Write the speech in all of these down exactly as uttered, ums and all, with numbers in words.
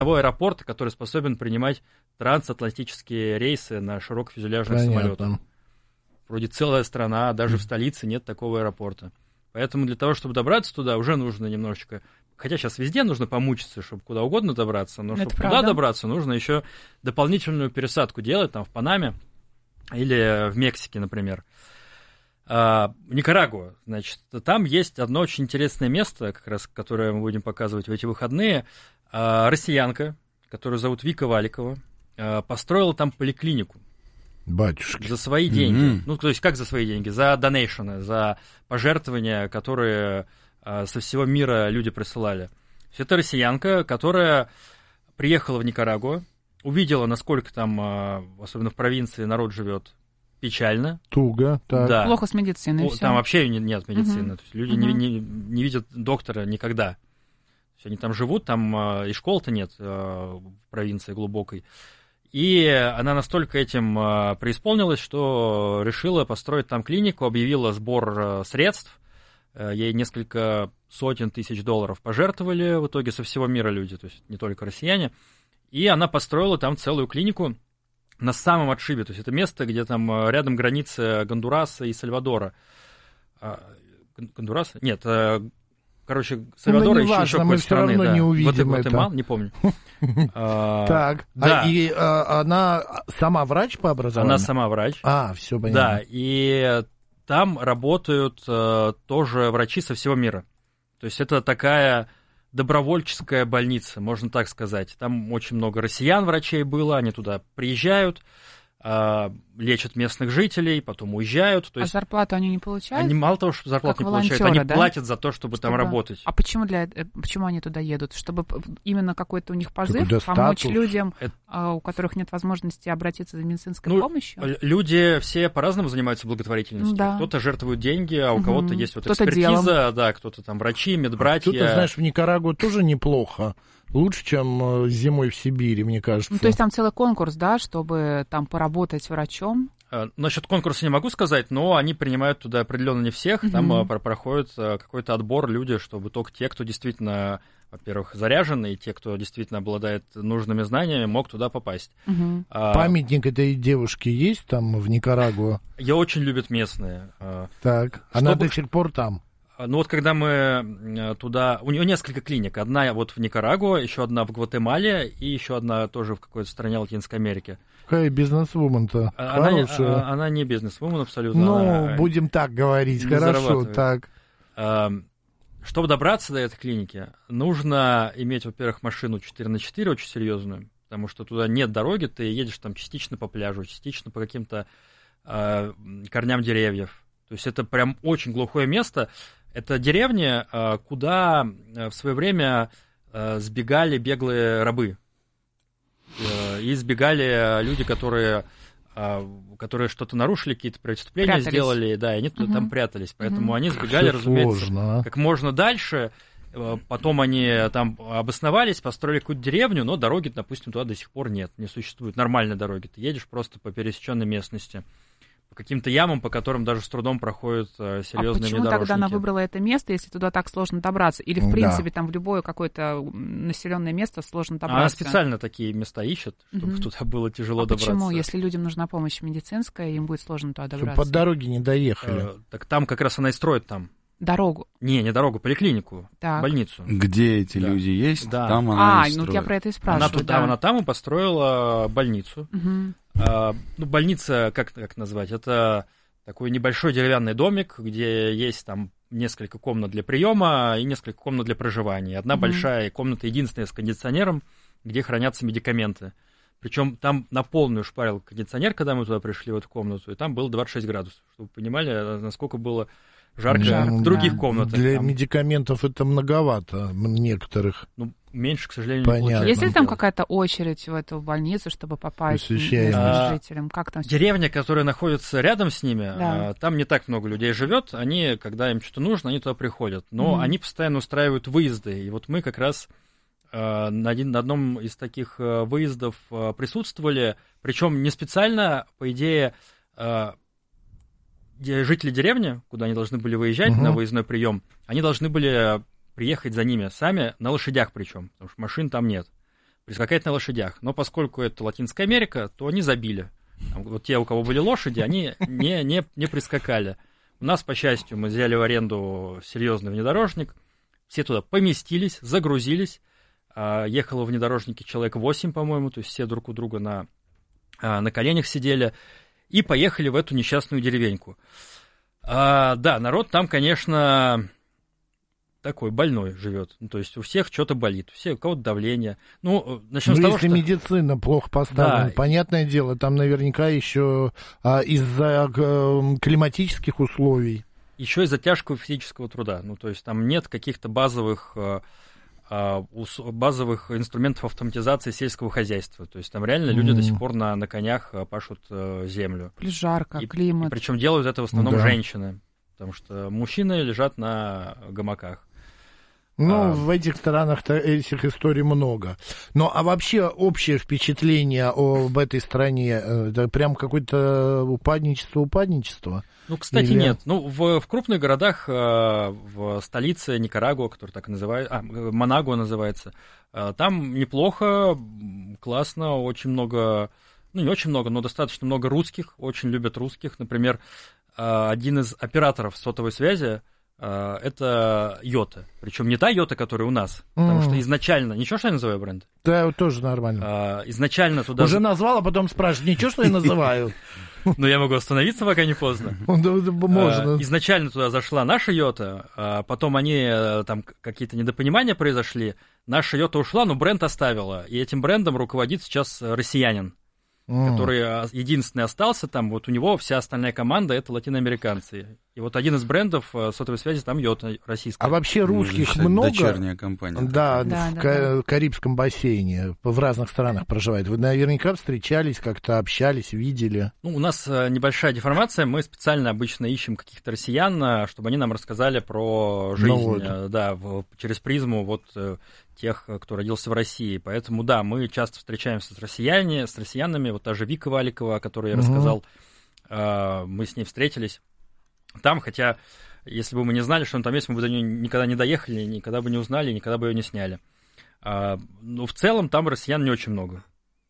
того аэропорта, который способен принимать трансатлантические рейсы на широкофюзеляжных самолетах. Вроде целая страна, даже mm. в столице нет такого аэропорта. Поэтому для того, чтобы добраться туда, уже нужно немножечко... Хотя сейчас везде нужно помучиться, чтобы куда угодно добраться, но Это чтобы правда. туда добраться, нужно еще дополнительную пересадку делать, там, в Панаме или в Мексике, например. А, Никарагуа, значит, там есть одно очень интересное место, как раз, которое мы будем показывать в эти выходные. А, россиянка, которую зовут Вика Валикова, а, построила там поликлинику. Батюшки. За свои деньги. Mm-hmm. Ну, то есть, как за свои деньги? За донейшены, за пожертвования, которые а, со всего мира люди присылали. Это россиянка, которая приехала в Никарагуа, увидела, насколько там, а, особенно в провинции, народ живет печально. Туго, так. Да. Плохо с медициной. О, Всё. там вообще нет медицины. Uh-huh. То есть люди uh-huh. не, не, не видят доктора никогда. То есть они там живут, там а, и школ-то нет а, в провинции глубокой. И она настолько этим а, преисполнилась, что решила построить там клинику, объявила сбор а, средств. А, ей несколько сотен тысяч долларов пожертвовали в итоге со всего мира люди, то есть не только россияне. И она построила там целую клинику на самом отшибе. То есть это место, где там рядом границы Гондураса и Сальвадора. А, Гондураса? Нет, короче, Сальвадора ну, еще, важно, еще какой-то страны. Мы да. не увидим Гватемала, это. не помню. Так, Да. и она сама врач по образованию? Она сама врач. А, все понятно. Да, и там работают тоже врачи со всего мира. То есть это такая добровольческая больница, можно так сказать. Там очень много россиян врачей было, они туда приезжают, лечат местных жителей, потом уезжают. То а есть зарплату они не получают? Они мало того, что зарплату Как не получают, волонтёры, они да? платят за то, чтобы, чтобы там работать. А почему, для... почему они туда едут? Чтобы именно какой-то у них позыв Когда помочь статус. людям, Это... у которых нет возможности обратиться за медицинской ну, помощью? Люди все по-разному занимаются благотворительностью. Да. Кто-то жертвует деньги, а у угу. кого-то есть вот кто-то экспертиза, делом. да, кто-то там врачи, медбратья. А кто-то, знаешь, в Никарагуа тоже неплохо. Лучше, чем зимой в Сибири, мне кажется. Ну, то есть там целый конкурс, да, чтобы там поработать врачом? Насчет конкурса не могу сказать, но они принимают туда определенно не всех. Mm-hmm. Там uh, проходит uh, какой-то отбор люди, чтобы только те, кто действительно, во-первых, заряжен, и те, кто действительно обладает нужными знаниями, мог туда попасть. Mm-hmm. Uh, Памятник этой девушке есть там в Никарагуа? Ее очень любят местные. Uh, так, она до сих пор там? Ну вот когда мы туда... У нее несколько клиник. Одна вот в Никарагуа, еще одна в Гватемале и еще одна тоже в какой-то стране Латинской Америки. Какая бизнес-вумен-то? Она, Хорошая. Она, она не бизнес-вумен абсолютно. Ну, она будем так говорить. Хорошо, так. Чтобы добраться до этой клиники, нужно иметь, во-первых, машину четыре на четыре очень серьезную, потому что туда нет дороги, ты едешь там частично по пляжу, частично по каким-то э, корням деревьев. То есть это прям очень глухое место. Это деревня, э, куда в свое время э, сбегали беглые рабы. Э, и сбегали люди, которые... которые что-то нарушили, какие-то преступления прятались. сделали, да, и они uh-huh. там прятались. Поэтому uh-huh. они сбегали, Все разумеется, сложно. как можно дальше. Потом они там обосновались, построили какую-то деревню, но дороги, допустим, туда до сих пор нет, не существует нормальной дороги. Ты едешь просто по пересеченной местности, по каким-то ямам, по которым даже с трудом проходят серьезные внедорожники. А почему тогда она выбрала это место, если туда так сложно добраться? Или, в принципе, да. там в любое какое-то населенное место сложно добраться? Она специально такие места ищет, чтобы угу. туда было тяжело а добраться. Почему? Если людям нужна помощь медицинская, им будет сложно туда добраться? Чтобы по дороге не доехали. Э, так там как раз она и строит там. Дорогу? Не, не дорогу, поликлинику, так. больницу. Где эти да. люди есть, да. там она а, и строит. ну я про это и спрашиваю. Она, туда, да. она там и построила больницу. Угу. А, ну, больница, как, как назвать, это такой небольшой деревянный домик, где есть там несколько комнат для приема и несколько комнат для проживания. Одна угу. большая комната, единственная с кондиционером, где хранятся медикаменты. Причем там на полную шпарил кондиционер, когда мы туда пришли, в эту комнату, и там было двадцать шесть градусов, чтобы вы понимали, насколько было жарко Жарко, в других да. комнатах. Для там. медикаментов это многовато некоторых. Ну, меньше, к сожалению, Понятно. не получается. Есть ли там какая-то очередь в эту больницу, чтобы попасть к жителям? Как там? Деревня, которая находится рядом с ними, да. там не так много людей живет. Они, когда им что-то нужно, они туда приходят. Но mm-hmm. они постоянно устраивают выезды. И вот мы как раз на, один, на одном из таких выездов присутствовали. Причем не специально, по идее, жители деревни, куда они должны были выезжать uh-huh. на выездной прием, они должны были приехать за ними сами, на лошадях причем, потому что машин там нет. прискакать на лошадях. Но поскольку это Латинская Америка, то они забили. Вот те, у кого были лошади, они не, не, не прискакали. У нас, по счастью, мы взяли в аренду серьезный внедорожник, все туда поместились, загрузились. Ехало в внедорожнике человек восемь, по-моему, то есть все друг у друга на, на коленях сидели, и поехали в эту несчастную деревеньку. А, да, народ там, конечно, такой больной живет. Ну, то есть у всех что-то болит, у всех у кого-то давление. Ну, начнем ну, с того, если что... медицина плохо поставлена, да. Понятное дело, там наверняка еще а, из-за а, климатических условий. Еще из-за тяжкого физического труда. Ну, то есть там нет каких-то базовых, а, а, базовых инструментов автоматизации сельского хозяйства. То есть там реально mm. люди до сих пор на, на конях пашут а, землю. Плюс жарко, и, климат. И причем делают это в основном да. женщины. Потому что мужчины лежат на гамаках. Ну, а... в этих странах этих историй много. Ну, а вообще общее впечатление об этой стране, это прям какое-то упадничество-упадничество? Ну, кстати, Или... нет. Ну, в, в крупных городах, в столице Никарагуа, которая так и называется, а, Манагуа называется, там неплохо, классно, очень много, ну, не очень много, но достаточно много русских, очень любят русских. Например, один из операторов сотовой связи это Йота. Причем не та Йота, которая у нас. Потому mm. что изначально... Ничего, что я называю бренд? Да, тоже нормально. А, изначально туда... Уже назвал, а потом спрашивает, ничего, что я называю? Ну, я могу остановиться, пока не поздно. Можно. Изначально туда зашла наша Йота, а потом они, там какие-то недопонимания произошли. Наша Йота ушла, но бренд оставила. И этим брендом руководит сейчас россиянин, Mm. который единственный остался там, вот у него вся остальная команда — это латиноамериканцы. И вот один из брендов сотовой связи там Йота российская. А вообще русских много? Дочерняя компания. Да, да, в да, Ка- да. Карибском бассейне, в разных странах проживают. Вы наверняка встречались, как-то общались, видели. Ну, у нас небольшая деформация, мы специально обычно ищем каких-то россиян, чтобы они нам рассказали про жизнь, ну вот. да, в, через призму вот тех, кто родился в России. Поэтому, да, мы часто встречаемся с россияне, с россиянами. Вот та же Вика Валикова, о которой я угу. рассказал, мы с ней встретились там, хотя, если бы мы не знали, что он там есть, мы бы до нее никогда не доехали, никогда бы не узнали, никогда бы ее не сняли. Но в целом там россиян не очень много.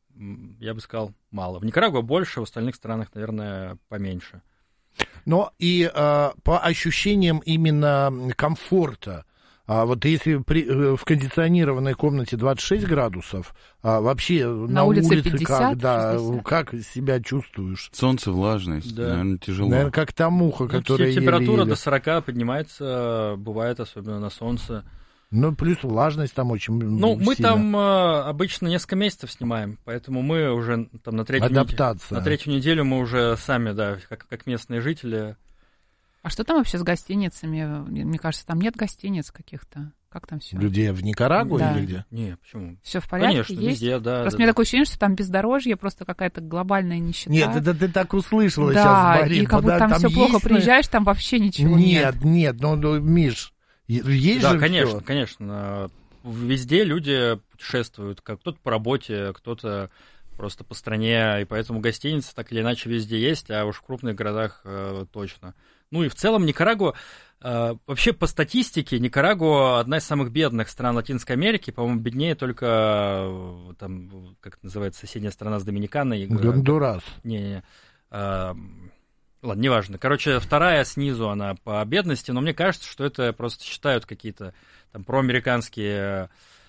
Я бы сказал, мало. В Никарагуа больше, в остальных странах, наверное, поменьше. Но и а, по ощущениям именно комфорта, а вот если при, в кондиционированной комнате двадцать шесть градусов, а вообще на, на улице, улице пятьдесят, как, да, как себя чувствуешь? Солнце, влажность, да. наверное, тяжело. Наверное, как та муха, ну, которая температура еле-еле. До сорока поднимается, бывает, особенно на солнце. Ну, плюс влажность там очень Ну, сильно. мы там э, обычно несколько месяцев снимаем, поэтому мы уже там на третью, Адаптация. Неделю, на третью неделю мы уже сами, да, как, как местные жители. А что там вообще с гостиницами? Мне кажется, там нет гостиниц каких-то. Как там все? Людей в Никарагуа да. или где? Не, почему? Все в порядке? Конечно, есть? везде, да. Просто да, у меня да. такое ощущение, что там бездорожье, просто какая-то глобальная нищета. Нет, это ты так услышала да, сейчас, Марин. и как будто там, там все плохо, на... приезжаешь, там вообще ничего нет. Нет, нет, ну, ну Миш, есть да, же конечно, всё. конечно. Везде люди путешествуют, как кто-то по работе, кто-то просто по стране, и поэтому гостиницы так или иначе везде есть, а уж в крупных городах э, точно. Ну и в целом Никарагуа, э, вообще по статистике, Никарагуа одна из самых бедных стран Латинской Америки, по-моему, беднее только, э, там, как это называется, соседняя страна с Доминиканой. Гондурас. Не-не-не. Э, ладно, неважно. Короче, вторая снизу она по бедности, но мне кажется, что это просто считают какие-то там проамериканские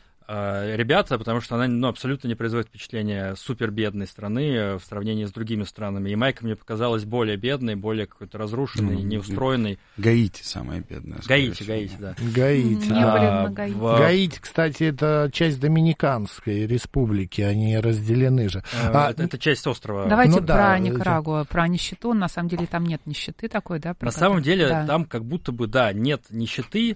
э, ребята, потому что она ну, абсолютно не производит впечатления супербедной страны в сравнении с другими странами. Ямайка мне показалась более бедной, более какой-то разрушенной, mm-hmm. неустроенной. Гаити самая бедная. Гаити, Гаити, да. Гаити. Не были на Гаити. В... Гаити, кстати, это часть Доминиканской республики, они разделены же. А, это, это часть острова. Давайте ну, про да, Никарагуа, это... про нищету. На самом деле там нет нищеты такой, да? На которой... самом деле да. там как будто бы, да, нет нищеты.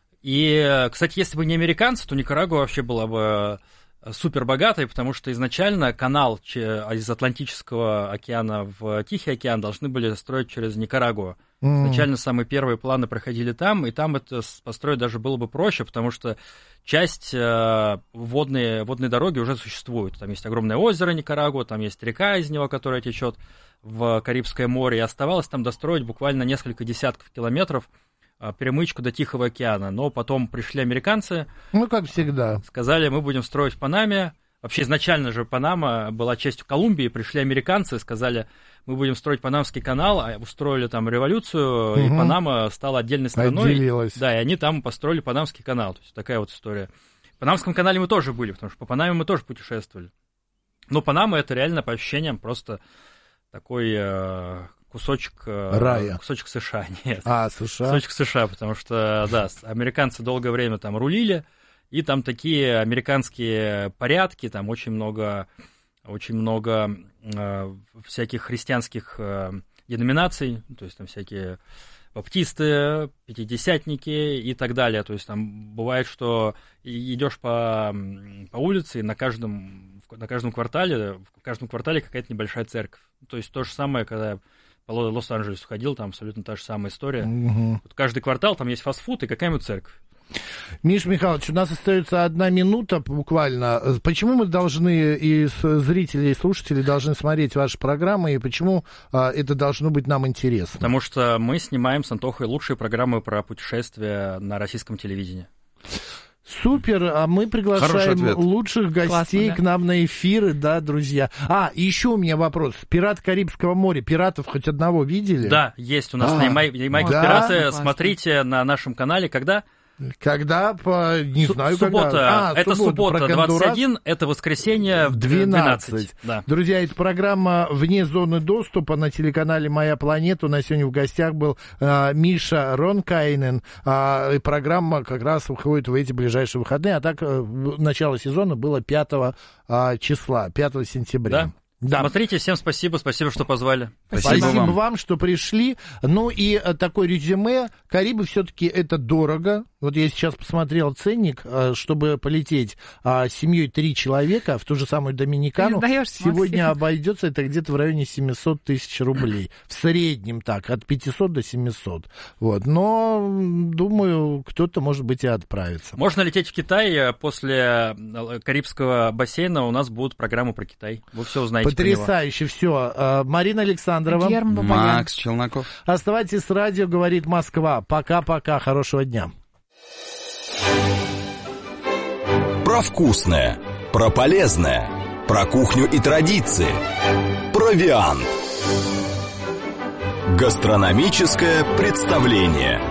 И, кстати, если бы не американцы, то Никарагуа вообще была бы супер богатой, потому что изначально канал из Атлантического океана в Тихий океан должны были строить через Никарагуа. Mm. Изначально самые первые планы проходили там, и там это построить даже было бы проще, потому что часть э, водной, водной дороги уже существует. Там есть огромное озеро Никарагуа, там есть река из него, которая течет в Карибское море, и оставалось там достроить буквально несколько десятков километров перемычку до Тихого океана, но потом пришли американцы. Ну, как всегда. Сказали, мы будем строить в Панаме, Вообще изначально же Панама была частью Колумбии, пришли американцы и сказали, мы будем строить Панамский канал, а устроили там революцию, угу. и Панама стала отдельной страной. Отделилась. Да, и они там построили Панамский канал. То есть такая вот история. В Панамском канале мы тоже были, потому что по Панаме мы тоже путешествовали. Но Панама — это реально, по ощущениям, просто такой э, кусочек... Э, Рая. Кусочек США, нет. А, США. Кусочек США, потому что, да, американцы долгое время там рулили, и там такие американские порядки, там очень много... Очень много э, всяких христианских э, деноминаций, то есть там всякие баптисты, пятидесятники и так далее. То есть там бывает, что идешь по, по улице, и на каждом, на каждом квартале, в каждом квартале какая-то небольшая церковь. То есть то же самое, когда я по Лос-Анджелесу ходил, там абсолютно та же самая история. Угу. Вот каждый квартал там есть фастфуд и какая-нибудь церковь. Миш Михайлович, у нас остается одна минута буквально. Почему мы должны, и зрители, и слушатели должны смотреть ваши программы, и почему а, это должно быть нам интересно? Потому что мы снимаем с Антохой лучшие программы про путешествия на российском телевидении. Супер, а мы приглашаем лучших гостей Классно, да? к нам на эфиры, да, друзья. А, еще у меня вопрос. «Пират Карибского моря». Пиратов хоть одного видели? Да, есть у нас а, на Ямайке да? Пираты. Классно. Смотрите на нашем канале, когда... Когда, по, не Су- знаю, суббота. когда. А, это суббота, суббота двадцать один, это воскресенье в двенадцать. двенадцать. Да. Друзья, это программа «Вне зоны доступа» на телеканале «Моя планета». У нас сегодня в гостях был а, Миша Ронкайнен. А, и программа как раз выходит в эти ближайшие выходные. А так, начало сезона было пятого а, числа, пятого сентября. Да. Да. Смотрите, всем спасибо, спасибо, что позвали. Спасибо, спасибо вам. вам, что пришли. Ну и такое резюме. Карибы все-таки это дорого. Вот я сейчас посмотрел ценник, чтобы полететь с семьей три человека в ту же самую Доминикану. Сегодня обойдется это где-то в районе семьсот тысяч рублей. В среднем так, от пятисот до семисот. Вот. Но, думаю, кто-то, может быть, и отправится. Можно лететь в Китай. После Карибского бассейна у нас будут программы про Китай. Вы все узнаете. Потрясающе, все. Марина Александрова. Макс Челноков. Оставайтесь с радио, говорит Москва. Пока-пока, хорошего дня. Про вкусное, про полезное, про кухню и традиции. Провиант. Гастрономическое представление.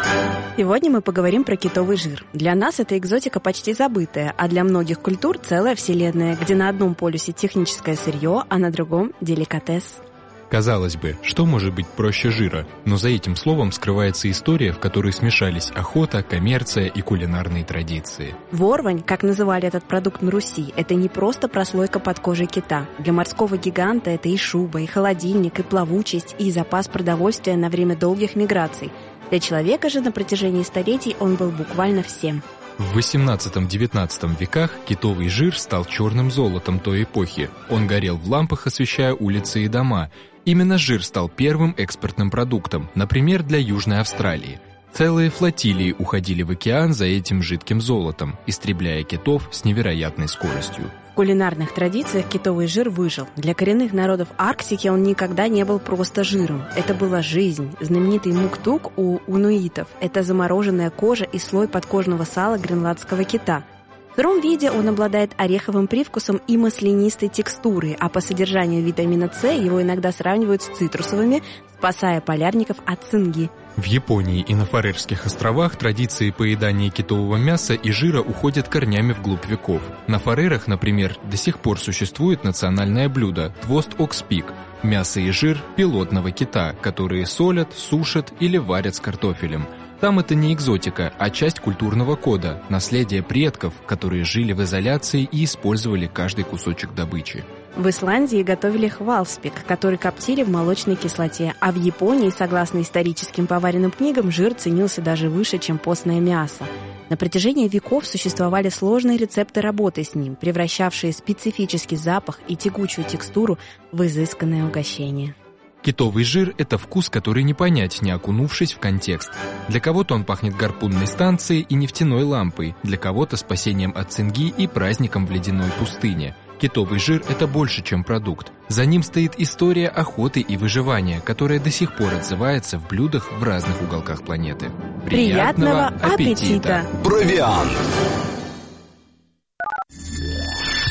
Сегодня мы поговорим про китовый жир. Для нас это экзотика почти забытая, а для многих культур целая вселенная, где на одном полюсе техническое сырье, а на другом деликатес. Казалось бы, что может быть проще жира? Но за этим словом скрывается история, в которой смешались охота, коммерция и кулинарные традиции. Ворвань, как называли этот продукт на Руси, это не просто прослойка под кожей кита. Для морского гиганта это и шуба, и холодильник, и плавучесть, и запас продовольствия на время долгих миграций. Для человека же на протяжении столетий он был буквально всем. В восемнадцатом-девятнадцатом веках китовый жир стал черным золотом той эпохи. Он горел в лампах, освещая улицы и дома. Именно жир стал первым экспортным продуктом, например, для Южной Австралии. Целые флотилии уходили в океан за этим жидким золотом, истребляя китов с невероятной скоростью. В кулинарных традициях китовый жир выжил. Для коренных народов Арктики он никогда не был просто жиром. Это была жизнь. Знаменитый муктук у унуитов – это замороженная кожа и слой подкожного сала гренландского кита. В сыром виде он обладает ореховым привкусом и маслянистой текстурой, а по содержанию витамина С его иногда сравнивают с цитрусовыми, спасая полярников от цинги. В Японии и на Фарерских островах традиции поедания китового мяса и жира уходят корнями вглубь веков. На Фарерах, например, до сих пор существует национальное блюдо – твост окспик – мясо и жир пилотного кита, которые солят, сушат или варят с картофелем. Там это не экзотика, а часть культурного кода, наследие предков, которые жили в изоляции и использовали каждый кусочек добычи. В Исландии готовили хвалспик, который коптили в молочной кислоте, а в Японии, согласно историческим поваренным книгам, жир ценился даже выше, чем постное мясо. На протяжении веков существовали сложные рецепты работы с ним, превращавшие специфический запах и тягучую текстуру в изысканное угощение. Китовый жир – это вкус, который не понять, не окунувшись в контекст. Для кого-то он пахнет гарпунной станцией и нефтяной лампой, для кого-то спасением от цинги и праздником в ледяной пустыне. Китовый жир – это больше, чем продукт. За ним стоит история охоты и выживания, которая до сих пор отзывается в блюдах в разных уголках планеты. Приятного аппетита! Провиант! Не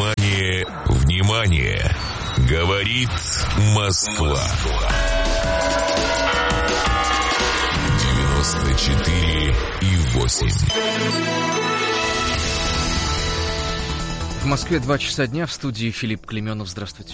Внимание, внимание! Говорит Москва. девяносто четыре и восемь. В Москве два часа дня, в студии Филипп Клеменов. Здравствуйте.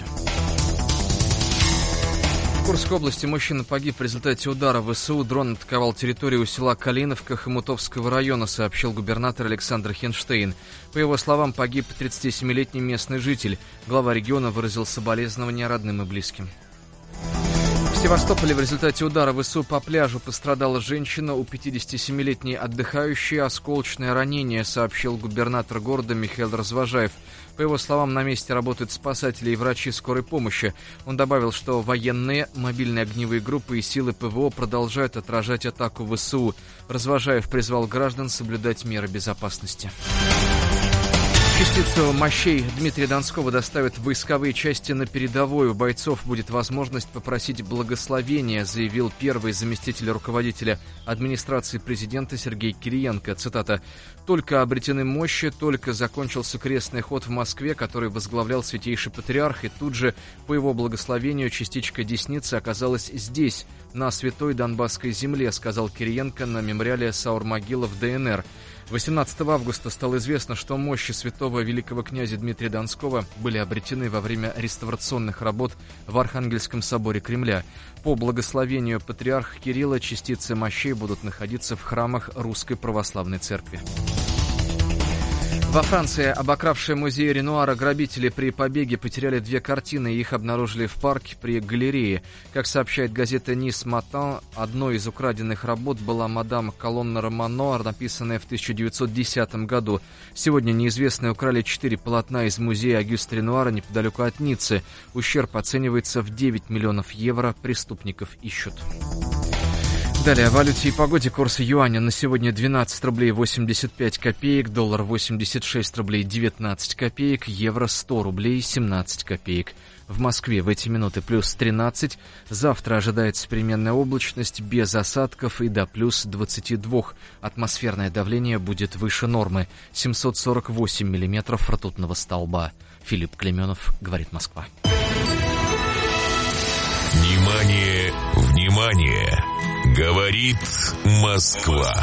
В Курской области мужчина погиб в результате удара ВСУ. Дрон атаковал территорию у села Калиновка Хомутовского района, сообщил губернатор Александр Хенштейн. По его словам, погиб тридцатисемилетний местный житель. Глава региона выразил соболезнования родным и близким. В Севастополе в результате удара ВСУ по пляжу пострадала женщина, у пятидесятисемилетней отдыхающей осколочное ранение, сообщил губернатор города Михаил Развожаев. По его словам, на месте работают спасатели и врачи скорой помощи. Он добавил, что военные, мобильные огневые группы и силы ПВО продолжают отражать атаку ВСУ. Развожаев призвал граждан соблюдать меры безопасности. Частицу мощей Дмитрия Донского доставят войсковые части на передовой. У бойцов будет возможность попросить благословения, заявил первый заместитель руководителя администрации президента Сергей Кириенко. Цитата: «Только обретены мощи, только закончился крестный ход в Москве, который возглавлял святейший патриарх, и тут же, по его благословению, частичка десницы оказалась здесь, на святой Донбасской земле», сказал Кириенко на мемориале Саур-могила в ДНР. восемнадцатого августа стало известно, что мощи святого великого князя Дмитрия Донского были обретены во время реставрационных работ в Архангельском соборе Кремля. По благословению патриарха Кирилла частицы мощей будут находиться в храмах Русской Православной Церкви. Во Франции обокравшие музей Ренуара грабители при побеге потеряли две картины, и их обнаружили в парке при галерее. Как сообщает газета «Низ Матан», одной из украденных работ была «Мадам Колонна Романо», написанная в тысяча девятьсот десятом году. Сегодня неизвестные украли четыре полотна из музея Агюста Ренуара неподалеку от Ниццы. Ущерб оценивается в девять миллионов евро. Преступников ищут. Далее о валюте и погоде. Курс юаня на сегодня двенадцать рублей восемьдесят пять копеек, доллар восемьдесят шесть рублей девятнадцать копеек, евро сто рублей семнадцать копеек. В Москве в эти минуты плюс тринадцать. Завтра ожидается переменная облачность без осадков и до плюс двадцати двух. Атмосферное давление будет выше нормы. семьсот сорок восемь миллиметров ртутного столба. Филипп Клеменов, говорит Москва. Внимание, внимание! Говорит Москва.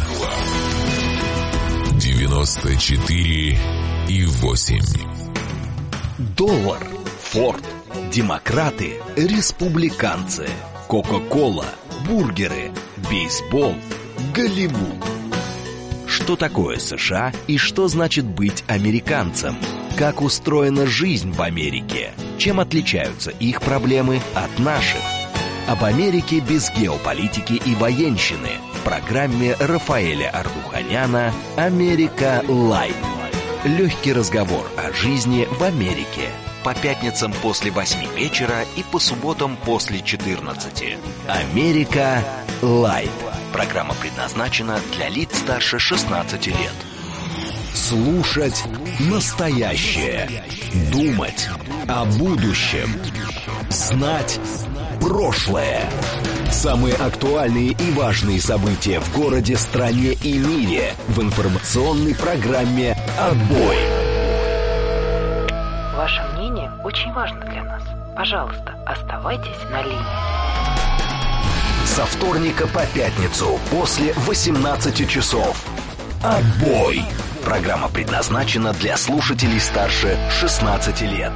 девяносто четыре и восемь. Доллар, Форд, демократы, республиканцы, Кока-кола, бургеры, бейсбол, Голливуд. Что такое США и что значит быть американцем? Как устроена жизнь в Америке? Чем отличаются их проблемы от наших? Об Америке без геополитики и военщины в программе Рафаэля Ардуханяна «Америка Лайв». Легкий разговор о жизни в Америке. По пятницам после восьми вечера и по субботам после четырнадцати. «Америка Лайв». Программа предназначена для лиц старше шестнадцати лет. Слушать настоящее. Думать о будущем. Знать прошлое. Самые актуальные и важные события в городе, стране и мире в информационной программе «Отбой». Ваше мнение очень важно для нас. Пожалуйста, оставайтесь на линии. Со вторника по пятницу после восемнадцати часов. «Отбой». Программа предназначена для слушателей старше шестнадцати лет.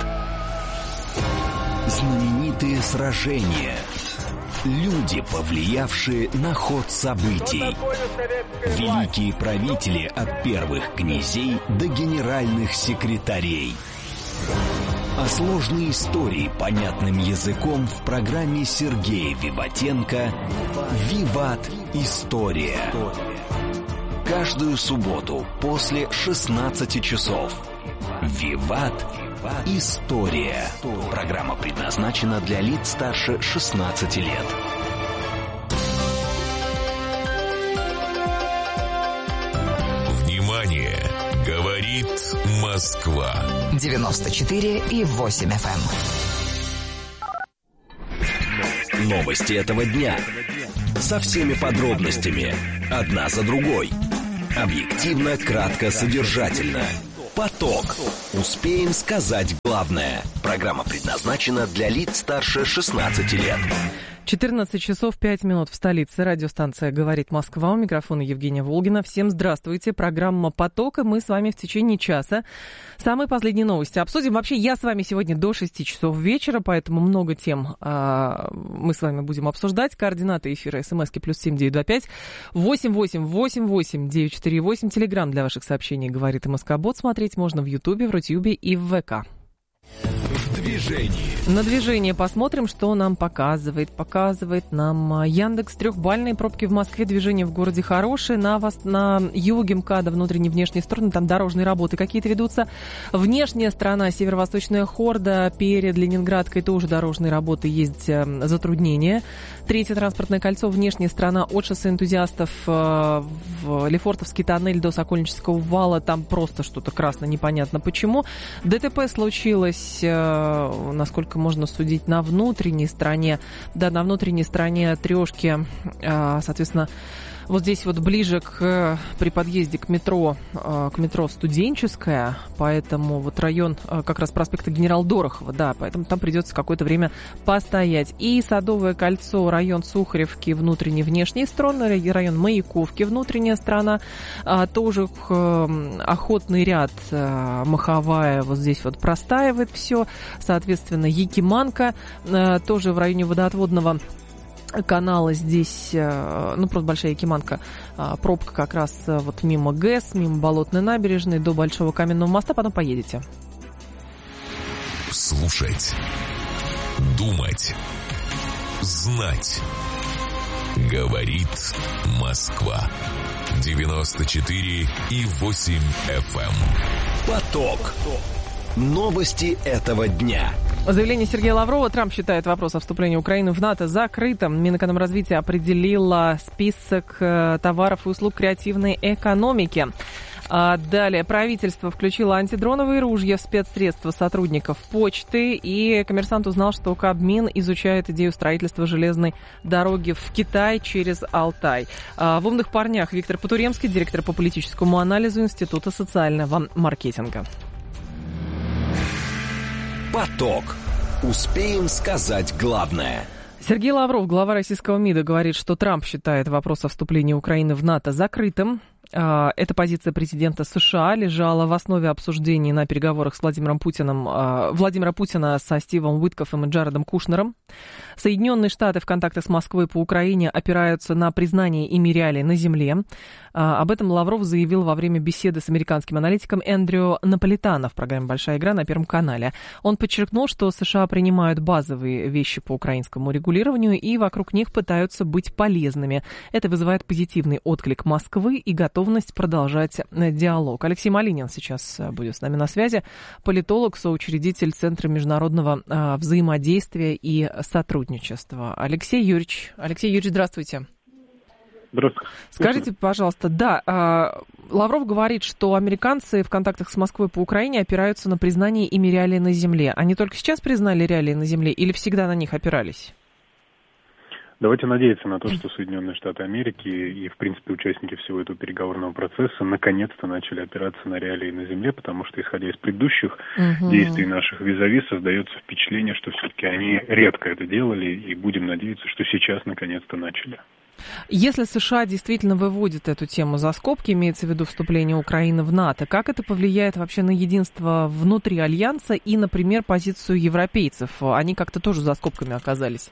Знаменитые сражения. Люди, повлиявшие на ход событий. Великие правители от первых князей до генеральных секретарей. О сложной истории понятным языком в программе Сергея Виватенко «Виват. История». Каждую субботу после шестнадцати часов. «Виват. История». Программа предназначена для лиц старше шестнадцати лет. Внимание! Говорит Москва. девяносто четыре и восемь эф эм. Новости этого дня. Со всеми подробностями. Одна за другой. Объективно, кратко, содержательно. Поток. Успеем сказать главное. Программа предназначена для лиц старше шестнадцати лет. четырнадцать часов пять минут в столице. Радиостанция «Говорит Москва». У микрофона Евгения Волгина. Всем здравствуйте. Программа «Поток». И мы с вами в течение часа самые последние новости обсудим. Вообще, я с вами сегодня до шести часов вечера, поэтому много тем а, мы с вами будем обсуждать. Координаты эфира смски плюс семь девять два пять восемь восемь восемь восемь девять четыре восемь. Телеграм для ваших сообщений «Говорит МСК-бот». Смотреть можно в Ютубе, в Рутюбе и в ВК. Движение. На движение посмотрим, что нам показывает. Показывает нам Яндекс. Трехбальные пробки в Москве. Движение в городе хорошее. На, вас, на юге МКАДа, внутренней и внешней стороны, там дорожные работы какие-то ведутся. Внешняя сторона, северо-восточная Хорда, перед Ленинградкой тоже дорожные работы, есть затруднения. Третье транспортное кольцо, внешняя сторона от шоссе Энтузиастов в Лефортовский тоннель до Сокольнического вала. Там просто что-то красное, непонятно почему. ДТП случилось, насколько можно судить, на внутренней стороне. Да, на внутренней стороне трешки, соответственно, вот здесь вот ближе к, при подъезде к метро, к метро Студенческая, поэтому вот район как раз проспекта Генерал Дорохова, да, поэтому там придется какое-то время постоять. И Садовое кольцо, район Сухаревки, внутренней и внешней стороны, район Маяковки, внутренняя сторона, тоже Охотный ряд, Маховая, вот здесь вот простаивает все, соответственно, Якиманка, тоже в районе водоотводного канала здесь, ну, просто большая Якиманка, пробка как раз вот мимо ГЭС, мимо Болотной набережной до Большого Каменного моста, потом поедете. Слушать, думать, знать. Говорит Москва. девяносто четыре и восемь эф эм. Поток. Новости этого дня. Заявление Сергея Лаврова. Трамп считает вопрос о вступлении Украины в НАТО закрытым. Минэкономразвития определила список товаров и услуг креативной экономики. А далее правительство включило антидроновые ружья в спецсредства сотрудников почты, и «Коммерсант» узнал, что Кабмин изучает идею строительства железной дороги в Китай через Алтай. А в «Умных парнях» Виктор Потуремский, директор по политическому анализу Института социального маркетинга. Поток. Успеем сказать главное. Сергей Лавров, глава российского МИДа, говорит, что Трамп считает вопрос о вступлении Украины в НАТО закрытым. Эта позиция президента США лежала в основе обсуждений на переговорах с Владимиром Путиным, Владимира Путина со Стивом Уиткоффом и Джаредом Кушнером. Соединенные Штаты в контактах с Москвой по Украине опираются на признание ими реалий на земле. Об этом Лавров заявил во время беседы с американским аналитиком Эндрю Наполитано в программе «Большая игра» на Первом канале. Он подчеркнул, что США принимают базовые вещи по украинскому регулированию и вокруг них пытаются быть полезными. Это вызывает позитивный отклик Москвы и готовность продолжать диалог. Алексей Малинин сейчас будет с нами на связи. Политолог, соучредитель Центра международного взаимодействия и сотрудничества. Алексей Юрьевич, Алексей Юрьевич, здравствуйте. Здравствуйте. Скажите, пожалуйста, да, Лавров говорит, что американцы в контактах с Москвой по Украине опираются на признание ими реалий на земле. Они только сейчас признали реалии на земле или всегда на них опирались? Давайте надеяться на то, что Соединенные Штаты Америки и, в принципе, участники всего этого переговорного процесса наконец-то начали опираться на реалии на земле, потому что, исходя из предыдущих угу. действий наших визави, создается впечатление, что все-таки они редко это делали, и будем надеяться, что сейчас наконец-то начали. Если США действительно выводит эту тему за скобки, имеется в виду вступление Украины в НАТО, как это повлияет вообще на единство внутри Альянса и, например, позицию европейцев? Они как-то тоже за скобками оказались.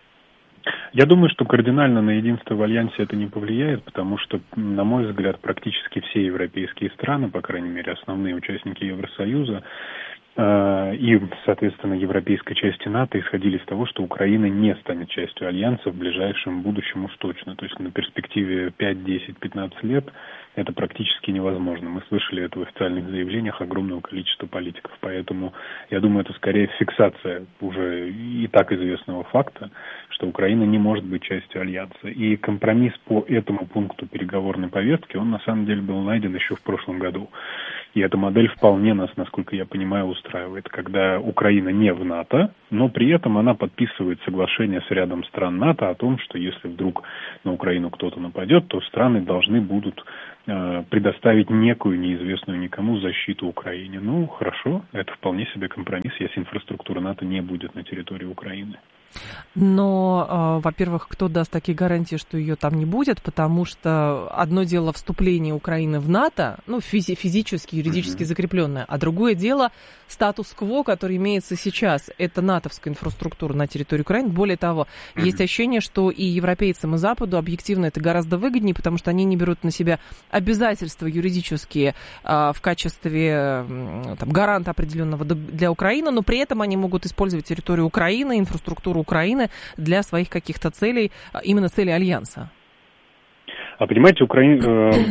Я думаю, что кардинально на единство в Альянсе это не повлияет, потому что, на мой взгляд, практически все европейские страны, по крайней мере, основные участники Евросоюза э, и, соответственно, европейской части НАТО исходили из того, что Украина не станет частью Альянса в ближайшем будущем уж точно. То есть на перспективе пять, десять, пятнадцать лет это практически невозможно. Мы слышали это в официальных заявлениях огромного количества политиков. Поэтому, я думаю, это скорее фиксация уже и так известного факта, что Украина не может быть частью Альянса. И компромисс по этому пункту переговорной повестки, он на самом деле был найден еще в прошлом году. И эта модель вполне нас, насколько я понимаю, устраивает, когда Украина не в НАТО, но при этом она подписывает соглашение с рядом стран НАТО о том, что если вдруг на Украину кто-то нападет, то страны должны будут предоставить некую неизвестную никому защиту Украине. Ну, хорошо, это вполне себе компромисс, если инфраструктура НАТО не будет на территории Украины. Но, во-первых, кто даст такие гарантии, что ее там не будет, потому что одно дело вступление Украины в НАТО, ну, физи- физически, юридически mm-hmm. закрепленное, а другое дело статус-кво, который имеется сейчас. Это натовская инфраструктура на территории Украины. Более того, mm-hmm. есть ощущение, что и европейцам, и Западу объективно это гораздо выгоднее, потому что они не берут на себя обязательства юридические а, в качестве там, гаранта определенного для Украины, но при этом они могут использовать территорию Украины, инфраструктуру Украины для своих каких-то целей, именно целей Альянса. А понимаете, Укра... э,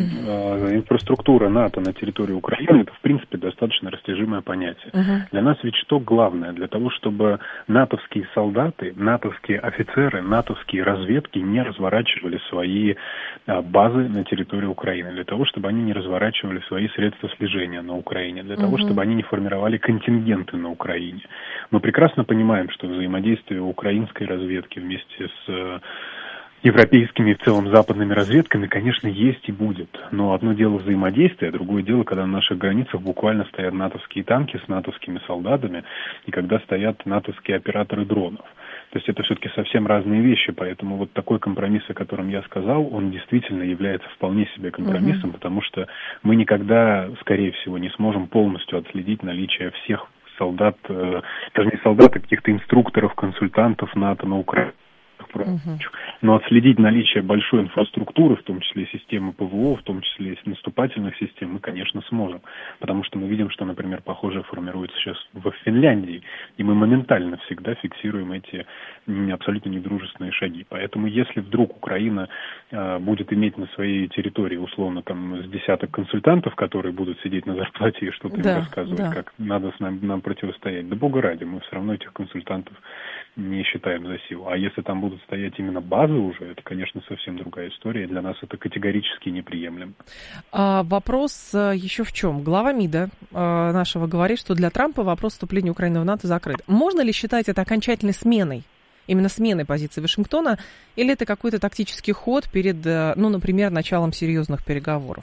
э, инфраструктура НАТО на территории Украины, это, в принципе, достаточно растяжимое понятие. Uh-huh. Для нас ведь что главное? Для того, чтобы натовские солдаты, натовские офицеры, натовские разведки не разворачивали свои э, базы на территории Украины. Для того, чтобы они не разворачивали свои средства слежения на Украине. Для uh-huh. того, чтобы они не формировали контингенты на Украине. Мы прекрасно понимаем, что взаимодействие украинской разведки вместе с европейскими и в целом западными разведками, конечно, есть и будет. Но одно дело взаимодействие, а другое дело, когда на наших границах буквально стоят натовские танки с натовскими солдатами, и когда стоят натовские операторы дронов. То есть это все-таки совсем разные вещи, поэтому вот такой компромисс, о котором я сказал, он действительно является вполне себе компромиссом, uh-huh. потому что мы никогда, скорее всего, не сможем полностью отследить наличие всех солдат, э, даже не солдат, а каких-то инструкторов, консультантов НАТО на Украине. Uh-huh. Но отследить наличие большой инфраструктуры, в том числе системы ПВО, в том числе и наступательных систем, мы, конечно, сможем. Потому что мы видим, что, например, похожее формируется сейчас в Финляндии, и мы моментально всегда фиксируем эти абсолютно недружественные шаги. Поэтому, если вдруг Украина э, будет иметь на своей территории, условно, там, с десяток консультантов, которые будут сидеть на зарплате и что-то да, им рассказывать, да. как надо с нами, нам противостоять, да бога ради, мы все равно этих консультантов не считаем за силу. А если там будут стоять именно базы уже, это, конечно, совсем другая история. Для нас это категорически неприемлемо. А, вопрос а, еще в чем? Глава МИДа а, нашего говорит, что для Трампа вопрос вступления Украины в НАТО закрыт. Можно ли считать это окончательной сменой? Именно сменой позиции Вашингтона? Или это какой-то тактический ход перед, ну, например, началом серьезных переговоров?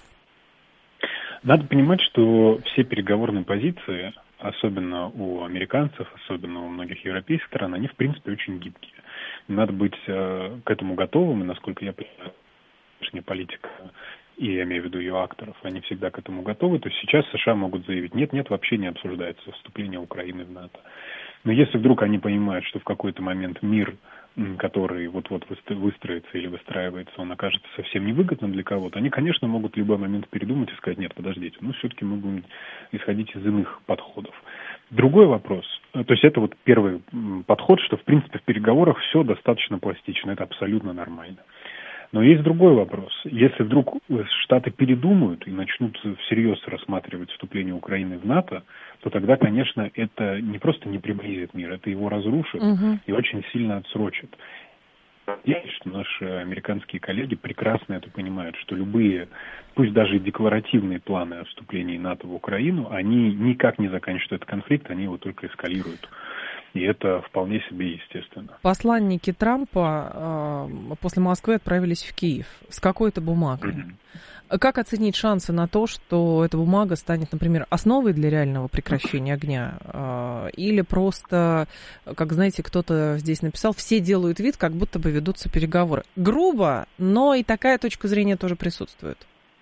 Надо понимать, что все переговорные позиции, особенно у американцев, особенно у многих европейских стран, они, в принципе, очень гибкие. Надо быть э, к этому готовым, и, насколько я понимаю, внешняя политика, и я имею в виду ее акторов, они всегда к этому готовы. То есть сейчас США могут заявить, нет-нет, вообще не обсуждается вступление Украины в НАТО. Но если вдруг они понимают, что в какой-то момент мир, который вот-вот выстроится или выстраивается, он окажется совсем невыгодным для кого-то, они, конечно, могут в любой момент передумать и сказать, нет, подождите, ну, все-таки мы будем исходить из иных подходов. Другой вопрос, то есть это вот первый подход, что, в принципе, в переговорах все достаточно пластично, это абсолютно нормально. Но есть другой вопрос. Если вдруг Штаты передумают и начнут всерьез рассматривать вступление Украины в НАТО, то тогда, конечно, это не просто не приблизит мир, это его разрушит угу. и очень сильно отсрочит. Надеюсь, что наши американские коллеги прекрасно это понимают, что любые, пусть даже и декларативные планы о вступлении НАТО в Украину, они никак не заканчивают этот конфликт, они его только эскалируют. И это вполне себе естественно. Посланники Трампа э, после Москвы отправились в Киев с какой-то бумагой. Mm-hmm. Как оценить шансы на то, что эта бумага станет, например, основой для реального прекращения огня? Э, или просто, как, знаете, кто-то здесь написал, все делают вид, как будто бы ведутся переговоры. Грубо, но и такая точка зрения тоже присутствует.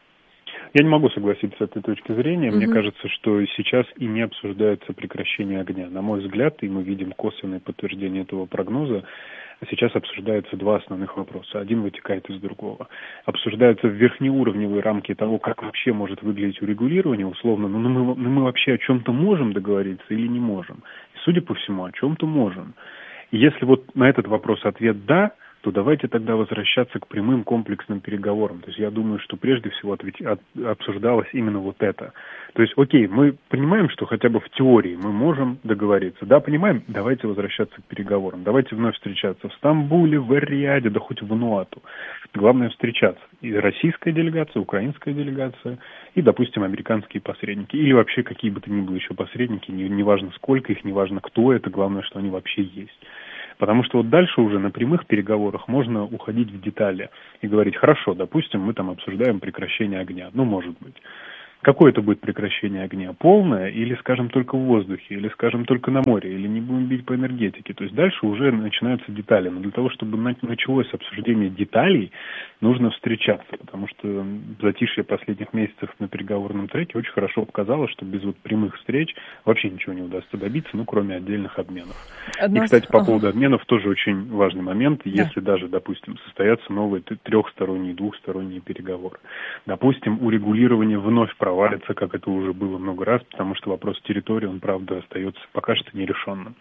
Я не могу согласиться с этой точки зрения. Угу. Мне кажется, что сейчас и не обсуждается прекращение огня. На мой взгляд, и мы видим косвенное подтверждение этого прогноза, сейчас обсуждаются два основных вопроса. Один вытекает из другого. Обсуждаются верхнеуровневые рамки того, как вообще может выглядеть урегулирование, условно, ну мы, ну, мы вообще о чем-то можем договориться или не можем. И, судя по всему, о чем-то можем. И если вот на этот вопрос ответ «да», то давайте тогда возвращаться к прямым комплексным переговорам. То есть я думаю, что прежде всего ответ... от... обсуждалось именно вот это. То есть, окей, мы понимаем, что хотя бы в теории мы можем договориться. Да, понимаем? Давайте возвращаться к переговорам. Давайте вновь встречаться в Стамбуле, в Эр-Рияде, да хоть в Нуату. Главное встречаться. И российская делегация, украинская делегация, и, допустим, американские посредники. Или вообще какие бы то ни было еще посредники, неважно сколько их, неважно кто это, главное, что они вообще есть. Потому что вот дальше уже на прямых переговорах можно уходить в детали и говорить, хорошо, допустим, мы там обсуждаем прекращение огня. Ну, может быть. Какое это будет прекращение огня? Полное или, скажем, только в воздухе, или, скажем, только на море, или не будем бить по энергетике? То есть дальше уже начинаются детали. Но для того, чтобы началось обсуждение деталей, нужно встречаться, потому что затишье последних месяцев на переговорном треке очень хорошо показало, что без вот прямых встреч вообще ничего не удастся добиться, ну, кроме отдельных обменов. Одна... И, кстати, по ага. поводу обменов тоже очень важный момент. Да. Если даже, допустим, состоятся новые трехсторонние, двухсторонние переговоры. Допустим, урегулирование вновь проводится, провалится, как это уже было много раз, потому что вопрос территории, он, правда, остается пока что нерешенным.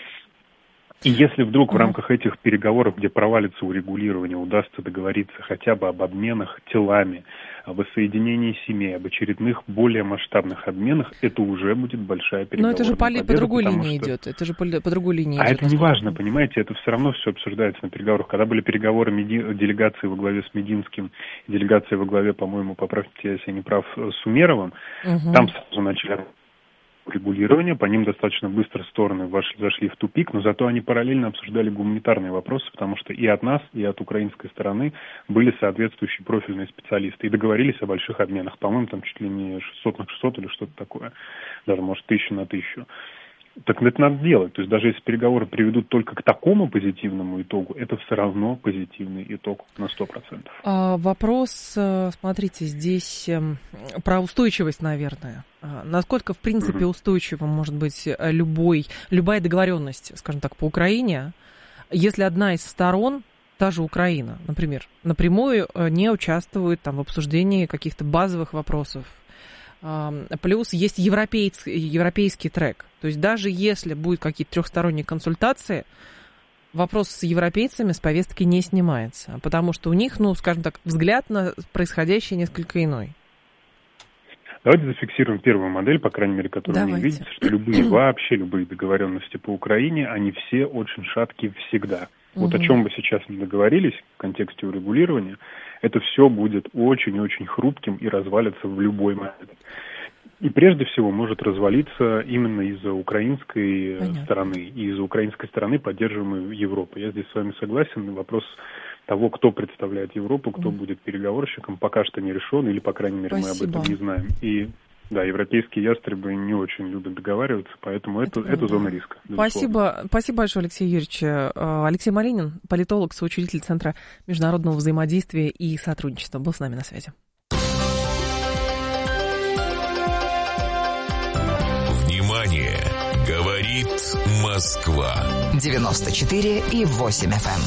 И если вдруг в рамках этих переговоров, где провалится урегулирование, удастся договориться хотя бы об обменах телами, об воссоединении семей, об очередных более масштабных обменах, это уже будет большая переговорная Но это же по, победа, по другой линии что... идет. Это же по, по другой линии а идет. А это не важно, понимаете, это все равно все обсуждается на переговорах. Когда были переговоры меди... делегации во главе с Мединским, делегации во главе, по-моему, поправьте, если я не прав, с Умеровым, угу. там сразу начали регулирования, по ним достаточно быстро стороны вошли, зашли в тупик, но зато они параллельно обсуждали гуманитарные вопросы, потому что и от нас, и от украинской стороны были соответствующие профильные специалисты и договорились о больших обменах. По-моему, там чуть ли не шестьсот на шестьсот или что-то такое, даже, может, тысяча на тысячу. Так это надо делать. То есть даже если переговоры приведут только к такому позитивному итогу, это все равно позитивный итог на сто процентов. А, вопрос, смотрите, здесь про устойчивость, наверное. Насколько, в принципе, устойчива может быть любой, любая договоренность, скажем так, по Украине, если одна из сторон, та же Украина, например, напрямую не участвует там, в обсуждении каких-то базовых вопросов. Плюс есть европейский, европейский трек. То есть даже если будут какие-то трехсторонние консультации, вопрос с европейцами с повестки не снимается. Потому что у них, ну, скажем так, взгляд на происходящее несколько иной. Давайте зафиксируем первую модель, по крайней мере, которую вы видите, что любые, вообще любые договоренности по Украине, они все очень шаткие всегда. Вот угу. о чем бы сейчас не договорились в контексте урегулирования, это все будет очень-очень хрупким и развалится в любой момент. И прежде всего может развалиться именно из-за украинской Понятно. стороны и из-за украинской стороны поддерживаемой Европы. Я здесь с вами согласен. Вопрос того, кто представляет Европу, кто mm. будет переговорщиком, пока что не решен, или, по крайней мере, Спасибо. мы об этом не знаем. И да, европейские ястребы не очень любят договариваться, поэтому это, это, это зона риска. Спасибо. Спасибо большое, Алексей Юрьевич. Алексей Малинин, политолог, соучредитель Центра международного взаимодействия и сотрудничества, был с нами на связи. Внимание! Говорит Москва. девяносто четыре и восемь эф эм.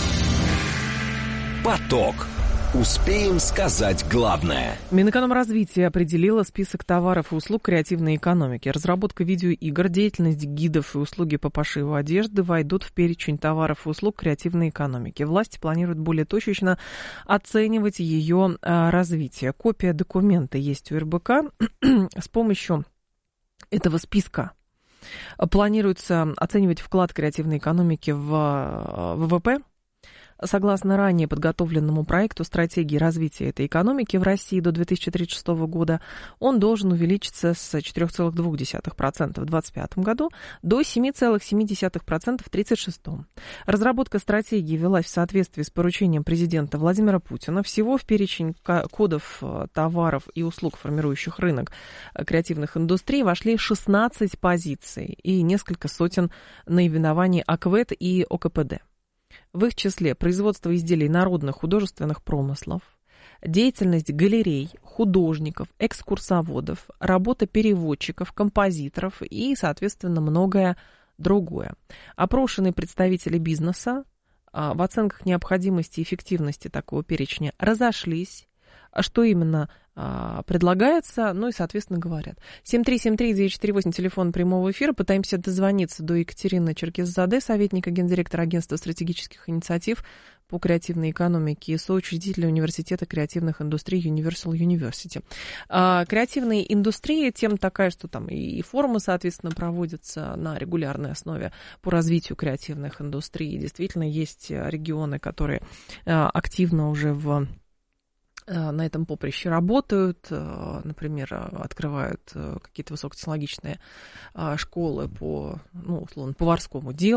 Поток. Успеем сказать главное. Минэкономразвитие определило список товаров и услуг креативной экономики. Разработка видеоигр, деятельность гидов и услуги по пошиву одежды войдут в перечень товаров и услуг креативной экономики. Власти планируют более точечно оценивать ее развитие. Копия документа есть у эр бэ ка. С помощью этого списка планируется оценивать вклад креативной экономики в вэ вэ пэ. Согласно ранее подготовленному проекту стратегии развития этой экономики в России до две тысячи тридцать шестого года, он должен увеличиться с четыре целых две десятых процента в две тысячи двадцать пятом году до семь целых семь десятых процента в две тысячи тридцать шестом. Разработка стратегии велась в соответствии с поручением президента Владимира Путина. Всего в перечень кодов товаров и услуг, формирующих рынок креативных индустрий, вошли шестнадцать позиций и несколько сотен наименований АКВЭД и о ка пэ дэ. В их числе производство изделий народных художественных промыслов, деятельность галерей, художников, экскурсоводов, работа переводчиков, композиторов и, соответственно, многое другое. Опрошенные представители бизнеса в оценках необходимости и эффективности такого перечня разошлись. Что именно а, предлагается, ну и, соответственно, говорят. семь три семь три девять четыре восемь, телефон прямого эфира. Пытаемся дозвониться до Екатерины Черкизаде, советника гендиректора агентства стратегических инициатив по креативной экономике и соучредителя университета креативных индустрий Universal University. А, креативные индустрии тем такая, что там и форумы, соответственно, проводятся на регулярной основе по развитию креативных индустрий. Действительно, есть регионы, которые а, активно уже в на этом поприще работают, например, открывают какие-то высокотехнологичные школы по, ну, условно, поварскому делу.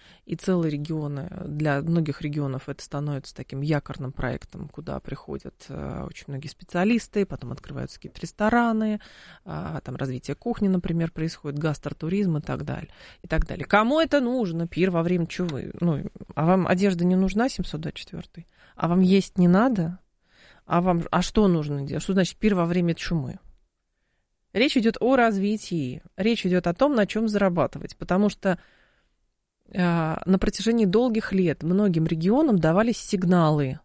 и целые регионы, для многих регионов это становится таким якорным проектом, куда приходят очень многие специалисты, потом открываются какие-то рестораны, там развитие кухни, например, происходит, гастротуризм и так далее. И так далее. Кому это нужно? Пир во время чумы. Ну, а вам одежда не нужна, семьсот двадцать четвёртый? А вам есть не надо? А вам, а что нужно делать? Что значит пир во время чумы? Речь идет о развитии. Речь идет о том, на чем зарабатывать. Потому что э, на протяжении долгих лет многим регионам давались сигналы.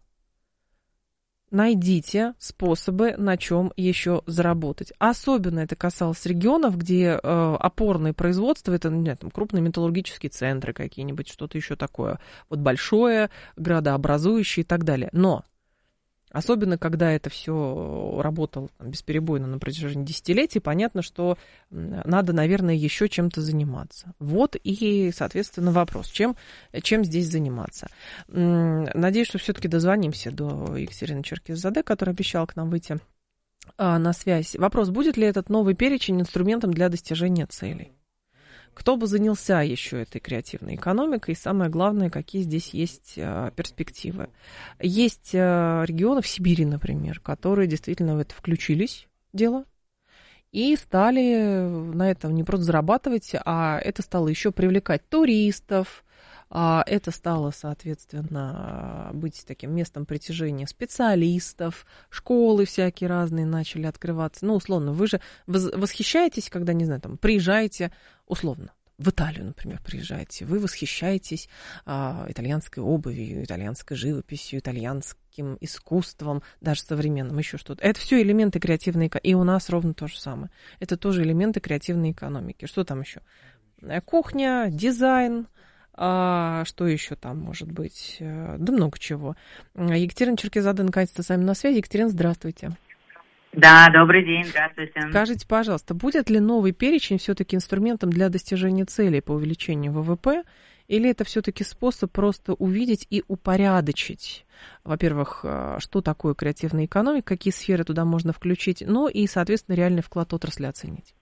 Найдите способы, на чем еще заработать. Особенно это касалось регионов, где э, опорные производства, это не знаю, там, крупные металлургические центры какие-нибудь, что-то еще такое, вот большое, градообразующее и так далее. Но особенно, когда это все работало там, бесперебойно на протяжении десятилетий, понятно, что надо, наверное, еще чем-то заниматься. Вот и, соответственно, вопрос, чем, чем здесь заниматься. Надеюсь, что все-таки дозвонимся до Екатерины Черкизаде, которая обещала к нам выйти на связь. Вопрос, будет ли этот новый перечень инструментом для достижения целей? Кто бы занялся еще этой креативной экономикой, и самое главное, какие здесь есть а, перспективы. Есть а, регионы в Сибири, например, которые действительно в это включились в дело и стали на этом не просто зарабатывать, а это стало еще привлекать туристов, а, это стало, соответственно, быть таким местом притяжения специалистов, школы всякие разные начали открываться. Ну, условно, вы же восхищаетесь, когда, не знаю, там, приезжаете, условно, в Италию, например, приезжаете, вы восхищаетесь а, итальянской обувью, итальянской живописью, итальянским искусством, даже современным, еще что-то. Это все элементы креативной экономики. И у нас ровно то же самое. Это тоже элементы креативной экономики. Что там еще? Кухня, дизайн, а, что еще там может быть? Да много чего. Екатерина Черкизаде наконец-то с вами на связи. Екатерина, здравствуйте. Да, добрый день, здравствуйте. Скажите, пожалуйста, будет ли новый перечень все-таки инструментом для достижения целей по увеличению ВВП, или это все-таки способ просто увидеть и упорядочить, во-первых, что такое креативная экономика, какие сферы туда можно включить, ну и, соответственно, реальный вклад отрасли оценить?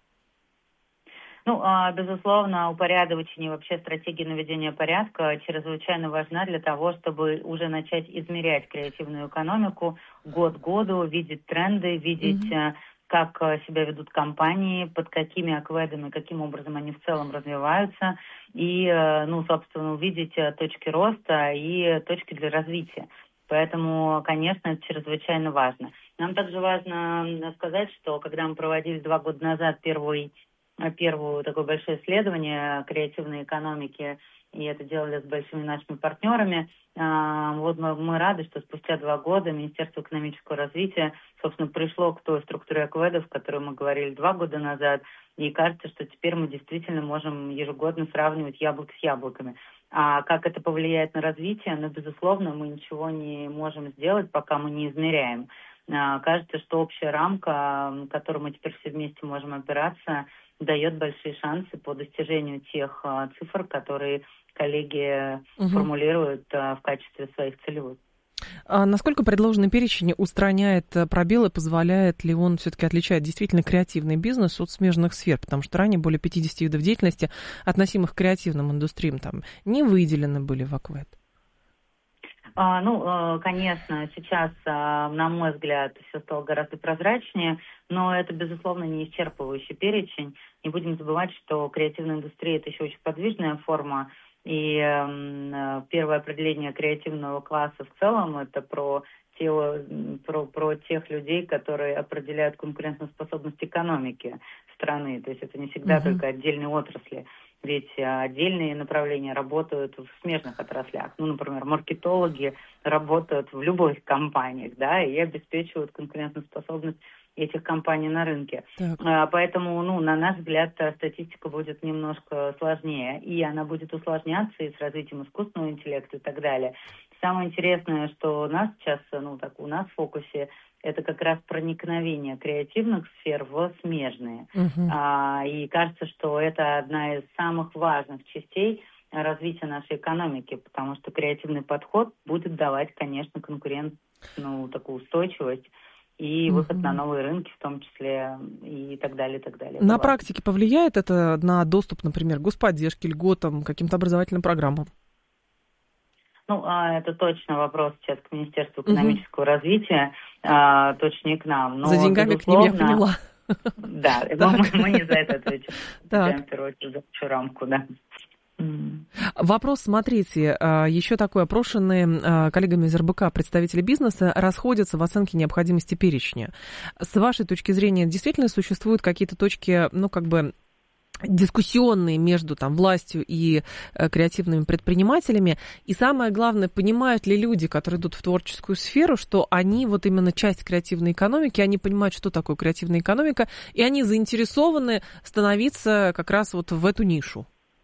Ну, безусловно, упорядочение, вообще стратегия наведения порядка чрезвычайно важна для того, чтобы уже начать измерять креативную экономику год к году, видеть тренды, видеть, mm-hmm. как себя ведут компании, под какими акведами, каким образом они в целом развиваются, и, ну, собственно, увидеть точки роста и точки для развития. Поэтому, конечно, это чрезвычайно важно. Нам также важно сказать, что когда мы проводили два года назад первый первое такое большое исследование креативной экономики, и это делали с большими нашими партнерами. Вот мы, мы рады, что спустя два года Министерство экономического развития, собственно, пришло к той структуре акведов, о которой мы говорили два года назад, и кажется, что теперь мы действительно можем ежегодно сравнивать яблоки с яблоками. А как это повлияет на развитие? Ну, безусловно, мы ничего не можем сделать, пока мы не измеряем. Кажется, что общая рамка, к которой мы теперь все вместе можем опираться, дает большие шансы по достижению тех а, цифр, которые коллеги угу. формулируют а, в качестве своих целевых. А насколько предложенный перечень устраняет пробелы, позволяет ли он все-таки отличать действительно креативный бизнес от смежных сфер? Потому что ранее более пятьдесят видов деятельности, относимых к креативным индустриям, там не выделены были в АКВЭД. А, ну, конечно, сейчас, на мой взгляд, все стало гораздо прозрачнее, но это, безусловно, не исчерпывающий перечень. Не будем забывать, что креативная индустрия – это еще очень подвижная форма, и э, первое определение креативного класса в целом – это про, те, про, про тех людей, которые определяют конкурентоспособность экономики страны. То есть это не всегда uh-huh. только отдельные отрасли. Ведь отдельные направления работают в смежных отраслях. Ну, например, маркетологи работают в любых компаниях, да, и обеспечивают конкурентоспособность этих компаний на рынке. Так. Поэтому, ну, на наш взгляд, статистика будет немножко сложнее, и она будет усложняться и с развитием искусственного интеллекта и так далее. Самое интересное, что у нас сейчас, ну, так, у нас в фокусе, это как раз проникновение креативных сфер в смежные. Uh-huh. А, и кажется, что это одна из самых важных частей развития нашей экономики, потому что креативный подход будет давать, конечно, конкурент, ну, такую устойчивость и выход угу. на новые рынки, в том числе, и так далее, и так далее. На практике повлияет это на доступ, например, к господдержке, льготам, каким-то образовательным программам? Ну, это точно вопрос сейчас к Министерству экономического угу. развития, точнее к нам. Но, за деньгами к ним я поняла. Да, мы, мы не за это отвечаем. Отвечаем, в первую очередь, за всю рамку, да. Вопрос, смотрите, еще такой, опрошенные коллегами из эр бэ ка представители бизнеса расходятся в оценке необходимости перечня. С вашей точки зрения, действительно существуют какие-то точки, ну, как бы, дискуссионные между там, властью и э, креативными предпринимателями. И самое главное, понимают ли люди, которые идут в творческую сферу, что они вот именно часть креативной экономики, они понимают, что такое креативная экономика, и они заинтересованы становиться как раз вот в эту нишу.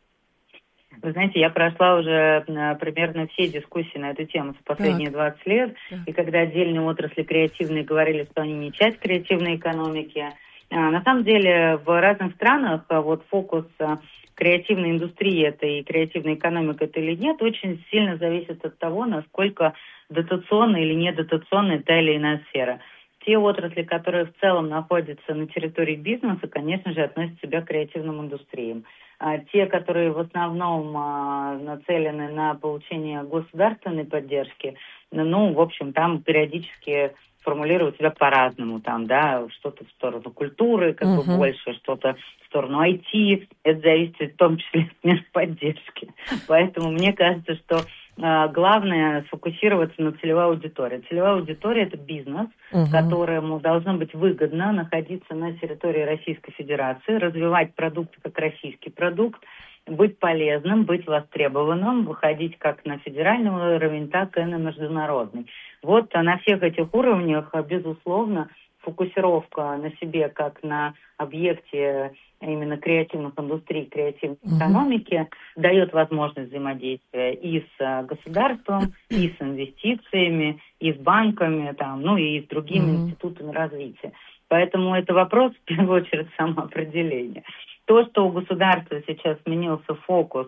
Вы знаете, я прошла уже примерно все дискуссии на эту тему за последние так. двадцать лет, так. и когда отдельные отрасли креативные говорили, что они не часть креативной экономики, на самом деле в разных странах вот фокус креативной индустрии это и креативная экономика это или нет, очень сильно зависит от того, насколько дотационная или недотационная та или иная сфера. Те отрасли, которые в целом находятся на территории бизнеса, конечно же, относят себя к креативным индустриям. А те, которые в основном а, нацелены на получение государственной поддержки, ну, в общем, там периодически формулируют себя по-разному, там, да, что-то в сторону культуры, как uh-huh. бы больше, что-то в сторону ай ти, это зависит в том числе от мер поддержки. Поэтому мне кажется, что э, главное сфокусироваться на целевой аудитории. Целевая аудитория – это бизнес, uh-huh. которому должно быть выгодно находиться на территории Российской Федерации, развивать продукт как российский продукт, быть полезным, быть востребованным, выходить как на федеральный уровень, так и на международный. Вот на всех этих уровнях, безусловно, фокусировка на себе как на объекте именно креативных индустрий, креативной mm-hmm. экономики дает возможность взаимодействия и с государством, и с инвестициями, и с банками, там, ну и с другими mm-hmm. институтами развития. Поэтому это вопрос, в первую очередь, самоопределения. То, что у государства сейчас сменился фокус,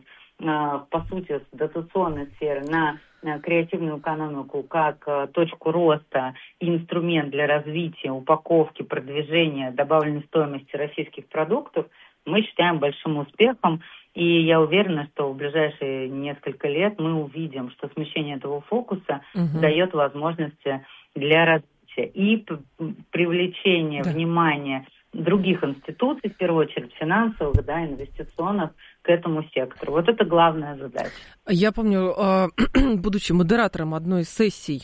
по сути, с дотационной сферы на креативную экономику как точку роста и инструмент для развития, упаковки, продвижения добавленной стоимости российских продуктов, мы считаем большим успехом. И я уверена, что в ближайшие несколько лет мы увидим, что смещение этого фокуса угу. дает возможности для развития и привлечения да. внимания других институций, в первую очередь финансовых, да, инвестиционных, к этому сектору. Вот это главная задача. Я помню, будучи модератором одной из сессий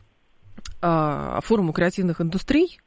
форума креативных индустрий,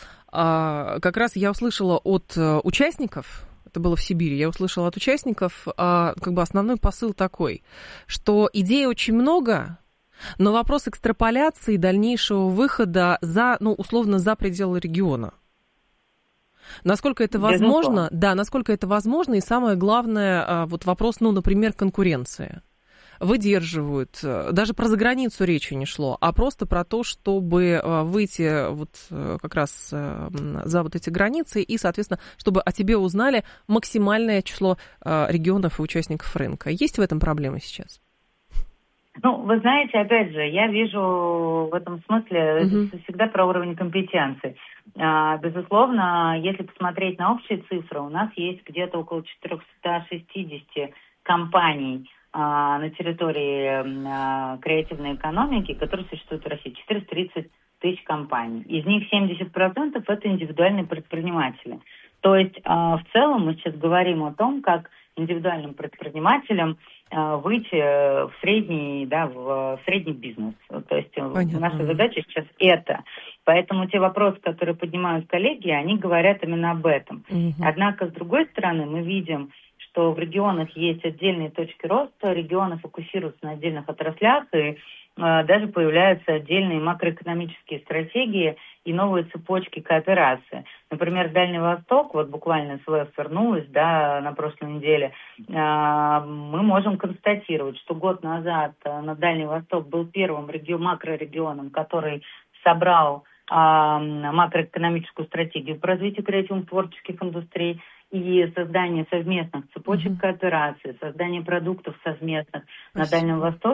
как раз я услышала от участников, это было в Сибири, я услышала от участников, как бы основной посыл такой, что идей очень много, но вопрос экстраполяции дальнейшего выхода за, ну, условно, за пределы региона. Насколько это возможно, да, насколько это возможно, и самое главное, вот вопрос, ну, например, конкуренции. Выдерживают, даже про заграницу речи не шло, а просто про то, чтобы выйти вот как раз за вот эти границы и, соответственно, чтобы о тебе узнали максимальное число регионов и участников рынка. Есть в этом проблемы сейчас? Ну, вы знаете, опять же, я вижу в этом смысле uh-huh. это всегда про уровень компетенции. А, безусловно, если посмотреть на общие цифры, у нас есть где-то около четыреста шестьдесят компаний а, на территории а, креативной экономики, которые существуют в России. четыреста тридцать тысяч компаний. Из них семьдесят процентов это индивидуальные предприниматели. То есть а, в целом мы сейчас говорим о том, как индивидуальным предпринимателям выйти в средний, да, в средний бизнес. То есть Понятно. Наша задача сейчас это. Поэтому те вопросы, которые поднимают коллеги, они говорят именно об этом. Угу. Однако, с другой стороны, мы видим, что в регионах есть отдельные точки роста, регионы фокусируются на отдельных отраслях, и э, даже появляются отдельные макроэкономические стратегии и новые цепочки кооперации. Например, Дальний Восток, вот буквально СВФ вернулась, да, на прошлой неделе, э, мы можем констатировать, что год назад э, на Дальний Восток был первым реги- макрорегионом, который собрал э, макроэкономическую стратегию по развитию креативных творческих индустрий, и создание совместных цепочек mm-hmm. кооперации, создание продуктов совместных Спасибо. На Дальнем Востоке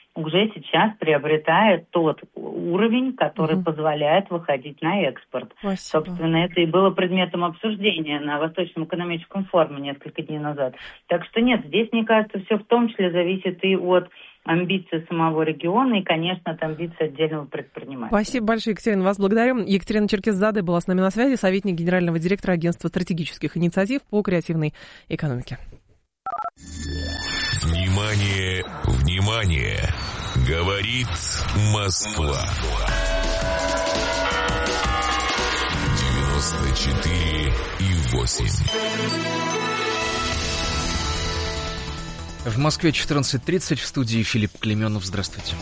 уже сейчас приобретает тот уровень, который угу. позволяет выходить на экспорт. Спасибо. Собственно, это и было предметом обсуждения на Восточном экономическом форуме несколько дней назад. Так что нет, здесь, мне кажется, все в том числе зависит и от амбиций самого региона и, конечно, от амбиций отдельного предпринимателя. Спасибо большое, Екатерина. Вас благодарю. Екатерина Черкесзаде была с нами на связи, советник генерального директора Агентства стратегических инициатив по креативной экономике. Внимание, внимание! Говорит Москва. девяносто четыре и восемь. В Москве четырнадцать тридцать, в студии Филипп Клеменов. Здравствуйте.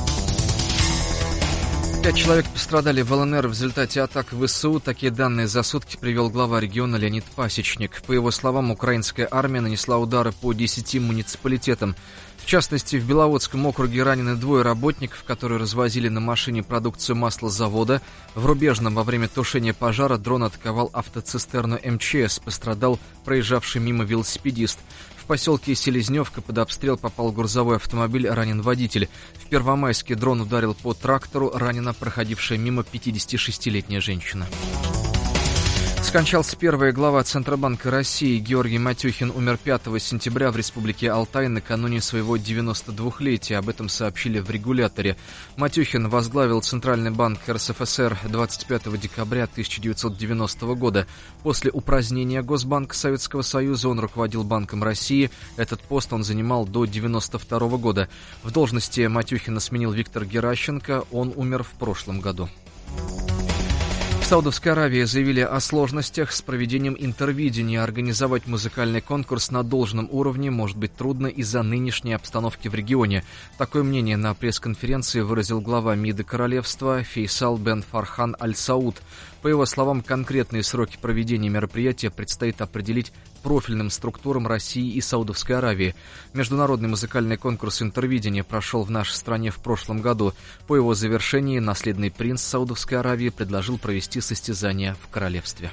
Пять человек пострадали в ЛНР в результате атак ВСУ. Такие данные за сутки привел глава региона Леонид Пасечник. По его словам, украинская армия нанесла удары по десяти муниципалитетам. В частности, в Беловодском округе ранены двое работников, которые развозили на машине продукцию маслозавода. В Рубежном во время тушения пожара дрон атаковал автоцистерну МЧС. Пострадал проезжавший мимо велосипедист. В поселке Селезневка под обстрел попал грузовой автомобиль, ранен водитель. В Первомайске дрон ударил по трактору, ранена проходившая мимо пятидесятишестилетняя женщина. Скончался первый глава Центробанка России Георгий Матюхин. Умер пятого сентября в Республике Алтай накануне своего девяностодвухлетия. Об этом сообщили в регуляторе. Матюхин возглавил Центральный банк РСФСР двадцать пятого декабря тысяча девятьсот девяностого года. После упразднения Госбанка Советского Союза он руководил Банком России. Этот пост он занимал до девяносто второго года. В должности Матюхина сменил Виктор Геращенко. Он умер в прошлом году. В Саудовской Аравии заявили о сложностях с проведением интервидения. Организовать музыкальный конкурс на должном уровне может быть трудно из-за нынешней обстановки в регионе. Такое мнение на пресс-конференции выразил глава МИДа королевства Фейсал бен Фархан Аль-Сауд. По его словам, конкретные сроки проведения мероприятия предстоит определить профильным структурам России и Саудовской Аравии. Международный музыкальный конкурс интервидения прошел в нашей стране в прошлом году. По его завершении наследный принц Саудовской Аравии предложил провести состязания в королевстве.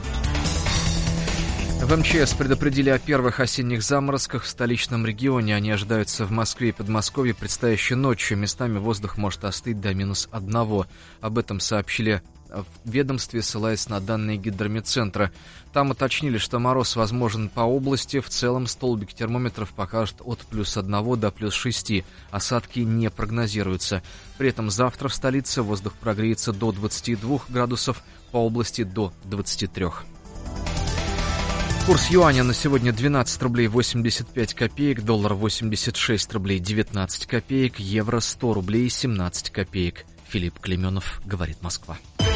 В МЧС предупредили о первых осенних заморозках в столичном регионе. Они ожидаются в Москве и Подмосковье предстоящей ночью. Местами воздух может остыть до минус одного. Об этом сообщили в ведомстве, ссылаясь на данные Гидрометцентра. Там уточнили, что мороз возможен по области. В целом столбик термометров покажет от плюс одного до плюс шести. Осадки не прогнозируются. При этом завтра в столице воздух прогреется до двадцати двух градусов, по области до двадцати трёх. Курс юаня на сегодня двенадцать рублей восемьдесят пять копеек, доллар восемьдесят шесть рублей девятнадцать копеек, евро сто рублей семнадцать копеек. Филипп Клеменов, говорит Москва.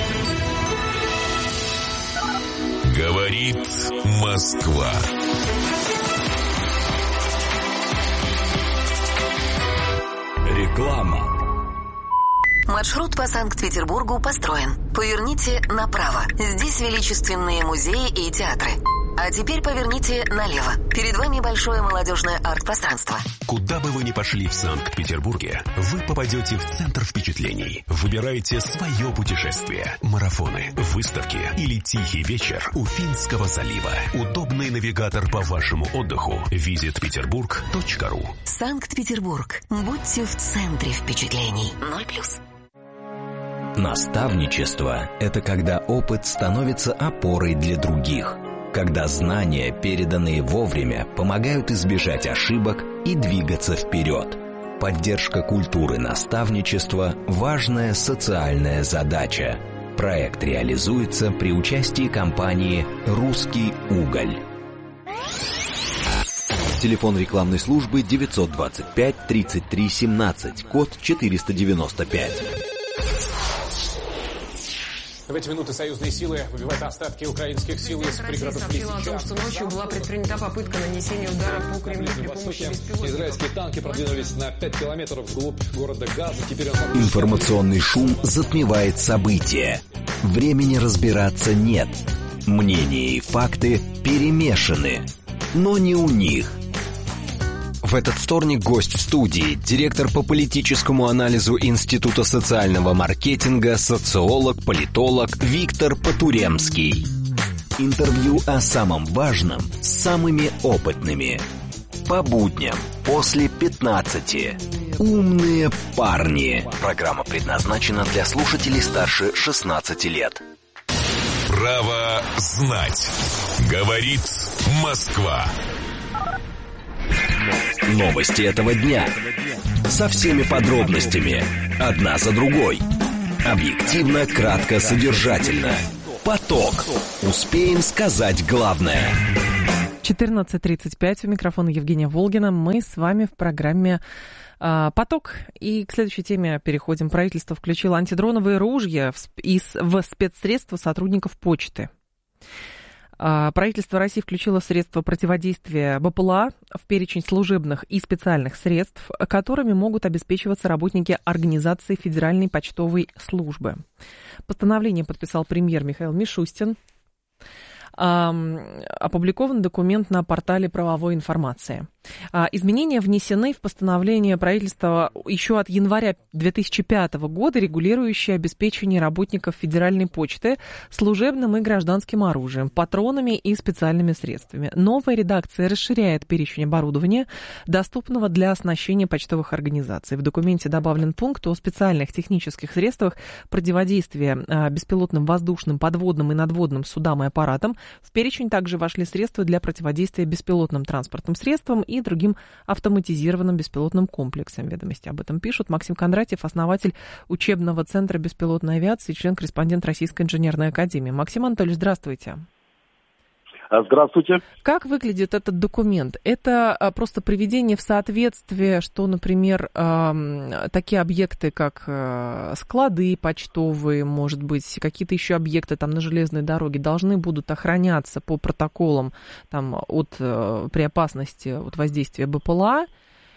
Говорит Москва. Реклама. Маршрут по Санкт-Петербургу построен. Поверните направо. Здесь величественные музеи и театры. А теперь поверните налево. Перед вами большое молодежное арт-пространство. Куда бы вы ни пошли в Санкт-Петербурге, вы попадете в центр впечатлений. Выбирайте свое путешествие. Марафоны, выставки или тихий вечер у Финского залива. Удобный навигатор по вашему отдыху. визит петербург точка ру. Санкт-Петербург. Будьте в центре впечатлений. Ноль плюс. Наставничество – это когда опыт становится опорой для других. Когда знания, переданные вовремя, помогают избежать ошибок и двигаться вперед. Поддержка культуры наставничества – важная социальная задача. Проект реализуется при участии компании «Русский уголь». Телефон рекламной службы девятьсот двадцать пять тридцать три семнадцать, код четыреста девяносто пять. В эти минуты союзные силы выбивают остатки украинских сил из пригородов Лисичанска. Россия сообщила о том, что ночью была предпринята попытка нанесения удара по Кремлю при помощи беспилотников. Израильские танки продвинулись на пять километров вглубь города Газа. Теперь он... Информационный шум затмевает события. Времени разбираться нет. Мнения и факты перемешаны. Но не у них. В этот вторник гость в студии, директор по политическому анализу Института социального маркетинга, социолог, политолог Виктор Потуремский. Интервью о самом важном с самыми опытными. По будням после пятнадцати. «Умные парни». Программа предназначена для слушателей старше шестнадцати лет. Право знать. Говорит Москва. Новости этого дня. Со всеми подробностями. Одна за другой. Объективно, кратко, содержательно. Поток. Успеем сказать главное. четырнадцать тридцать пять. У микрофона Евгения Волгина. Мы с вами в программе а, «Поток». И к следующей теме переходим. Правительство включило антидроновые ружья в, из, в спецсредства сотрудников почты. Правительство России включило средства противодействия БПЛА в перечень служебных и специальных средств, которыми могут обеспечиваться работники организации Федеральной почтовой службы. Постановление подписал премьер Михаил Мишустин. Опубликован документ на портале правовой информации. Изменения внесены в постановление правительства еще от января две тысячи пятого года, регулирующее обеспечение работников Федеральной почты служебным и гражданским оружием, патронами и специальными средствами. Новая редакция расширяет перечень оборудования, доступного для оснащения почтовых организаций. В документе добавлен пункт о специальных технических средствах противодействия беспилотным воздушным, подводным и надводным судам и аппаратам. В перечень также вошли средства для противодействия беспилотным транспортным средствам и другим автоматизированным беспилотным комплексам. Ведомости об этом пишут. Максим Кондратьев, основатель учебного центра беспилотной авиации, член-корреспондент Российской инженерной академии. Максим Анатольевич, здравствуйте. Здравствуйте. Как выглядит этот документ? Это просто приведение в соответствие, что, например, такие объекты, как склады почтовые, может быть, какие-то еще объекты там на железной дороге должны будут охраняться по протоколам там, от, при опасности от воздействия БПЛА?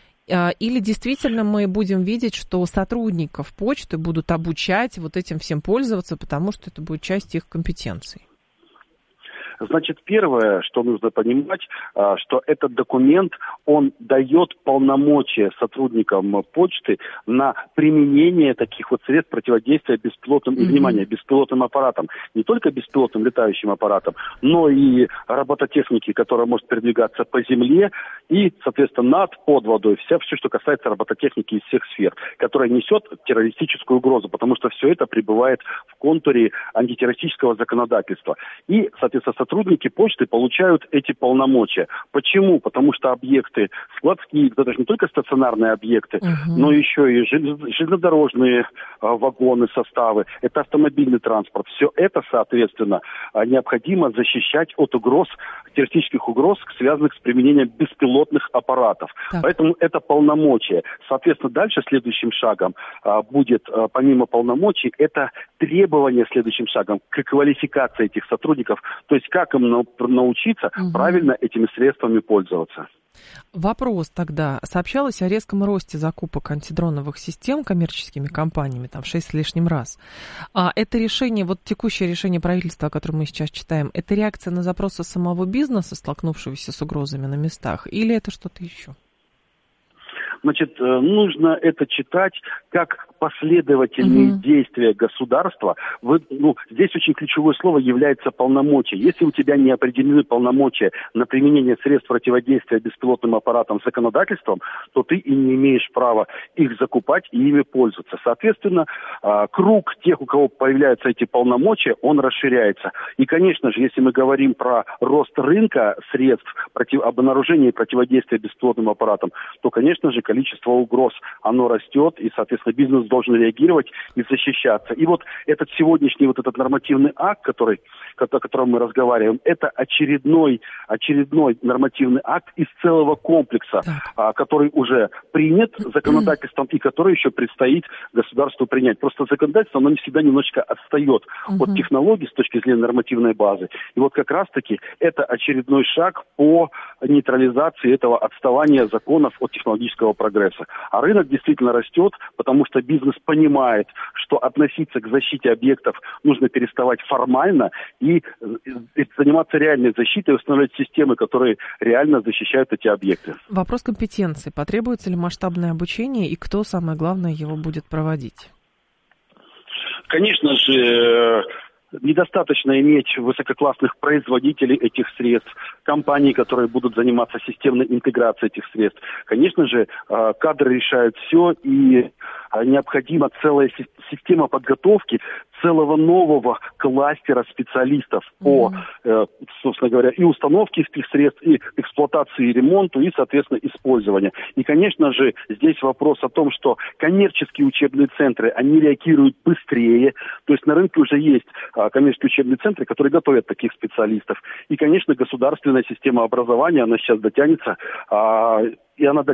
Или действительно мы будем видеть, что сотрудников почты будут обучать вот этим всем пользоваться, потому что это будет часть их компетенций? Значит, первое, что нужно понимать, что этот документ, он дает полномочия сотрудникам почты на применение таких вот средств противодействия беспилотным, mm-hmm. и, внимание, беспилотным аппаратам. Не только беспилотным летающим аппаратам, но и робототехники, которая может передвигаться по земле и, соответственно, над, под водой. Вся, все, что касается робототехники из всех сфер, которая несет террористическую угрозу, потому что все это пребывает в контуре антитеррористического законодательства. И, соответственно, сотрудники почты получают эти полномочия. Почему? Потому что объекты складские, это же не только стационарные объекты, uh-huh. но еще и железнодорожные а, вагоны, составы, это автомобильный транспорт. Все это, соответственно, а, необходимо защищать от угроз, террористических угроз, связанных с применением беспилотных аппаратов. Так. Поэтому это полномочия. Соответственно, дальше следующим шагом а, будет, а, помимо полномочий, это требования следующим шагом к квалификации этих сотрудников, то есть как им научиться угу. правильно этими средствами пользоваться. Вопрос тогда. Сообщалось о резком росте закупок антидроновых систем коммерческими компаниями, там, в шесть с лишним раз. А это решение, вот текущее решение правительства, о котором мы сейчас читаем, это реакция на запросы самого бизнеса, столкнувшегося с угрозами на местах, или это что-то еще? Значит, нужно это читать как последовательные угу. действия государства. Вы, ну, здесь очень ключевое слово является полномочия. Если у тебя не определены полномочия на применение средств противодействия беспилотным аппаратам законодательством, то ты и не имеешь права их закупать и ими пользоваться. Соответственно, круг тех, у кого появляются эти полномочия, он расширяется. И, конечно же, если мы говорим про рост рынка средств против, обнаружения и противодействия беспилотным аппаратам, то, конечно же, количество угроз, оно растет, и, соответственно, бизнес должен реагировать и защищаться. И вот этот сегодняшний вот этот нормативный акт, который, о котором мы разговариваем, это очередной, очередной нормативный акт из целого комплекса, а, который уже принят законодательством и который еще предстоит государству принять. Просто законодательство, оно не всегда немножечко отстает угу. от технологий с точки зрения нормативной базы. И вот как раз-таки это очередной шаг по нейтрализации этого отставания законов от технологического прогресса. А рынок действительно растет, потому что бизнес понимает, что относиться к защите объектов нужно переставать формально и, и заниматься реальной защитой и устанавливать системы, которые реально защищают эти объекты. Вопрос компетенции. Потребуется ли масштабное обучение и кто, самое главное, его будет проводить? Конечно же, Недостаточно иметь высококлассных производителей этих средств, компаний, которые будут заниматься системной интеграцией этих средств. Конечно же, кадры решают все, и необходима целая система подготовки целого нового кластера специалистов по, mm-hmm. собственно говоря, и установке этих средств, и эксплуатации, и ремонту, и, соответственно, использованию. И, конечно же, здесь вопрос о том, что коммерческие учебные центры, они реагируют быстрее. То есть на рынке уже есть коммерческие учебные центры, которые готовят таких специалистов. И, конечно, государственная система образования, она сейчас дотянется, и она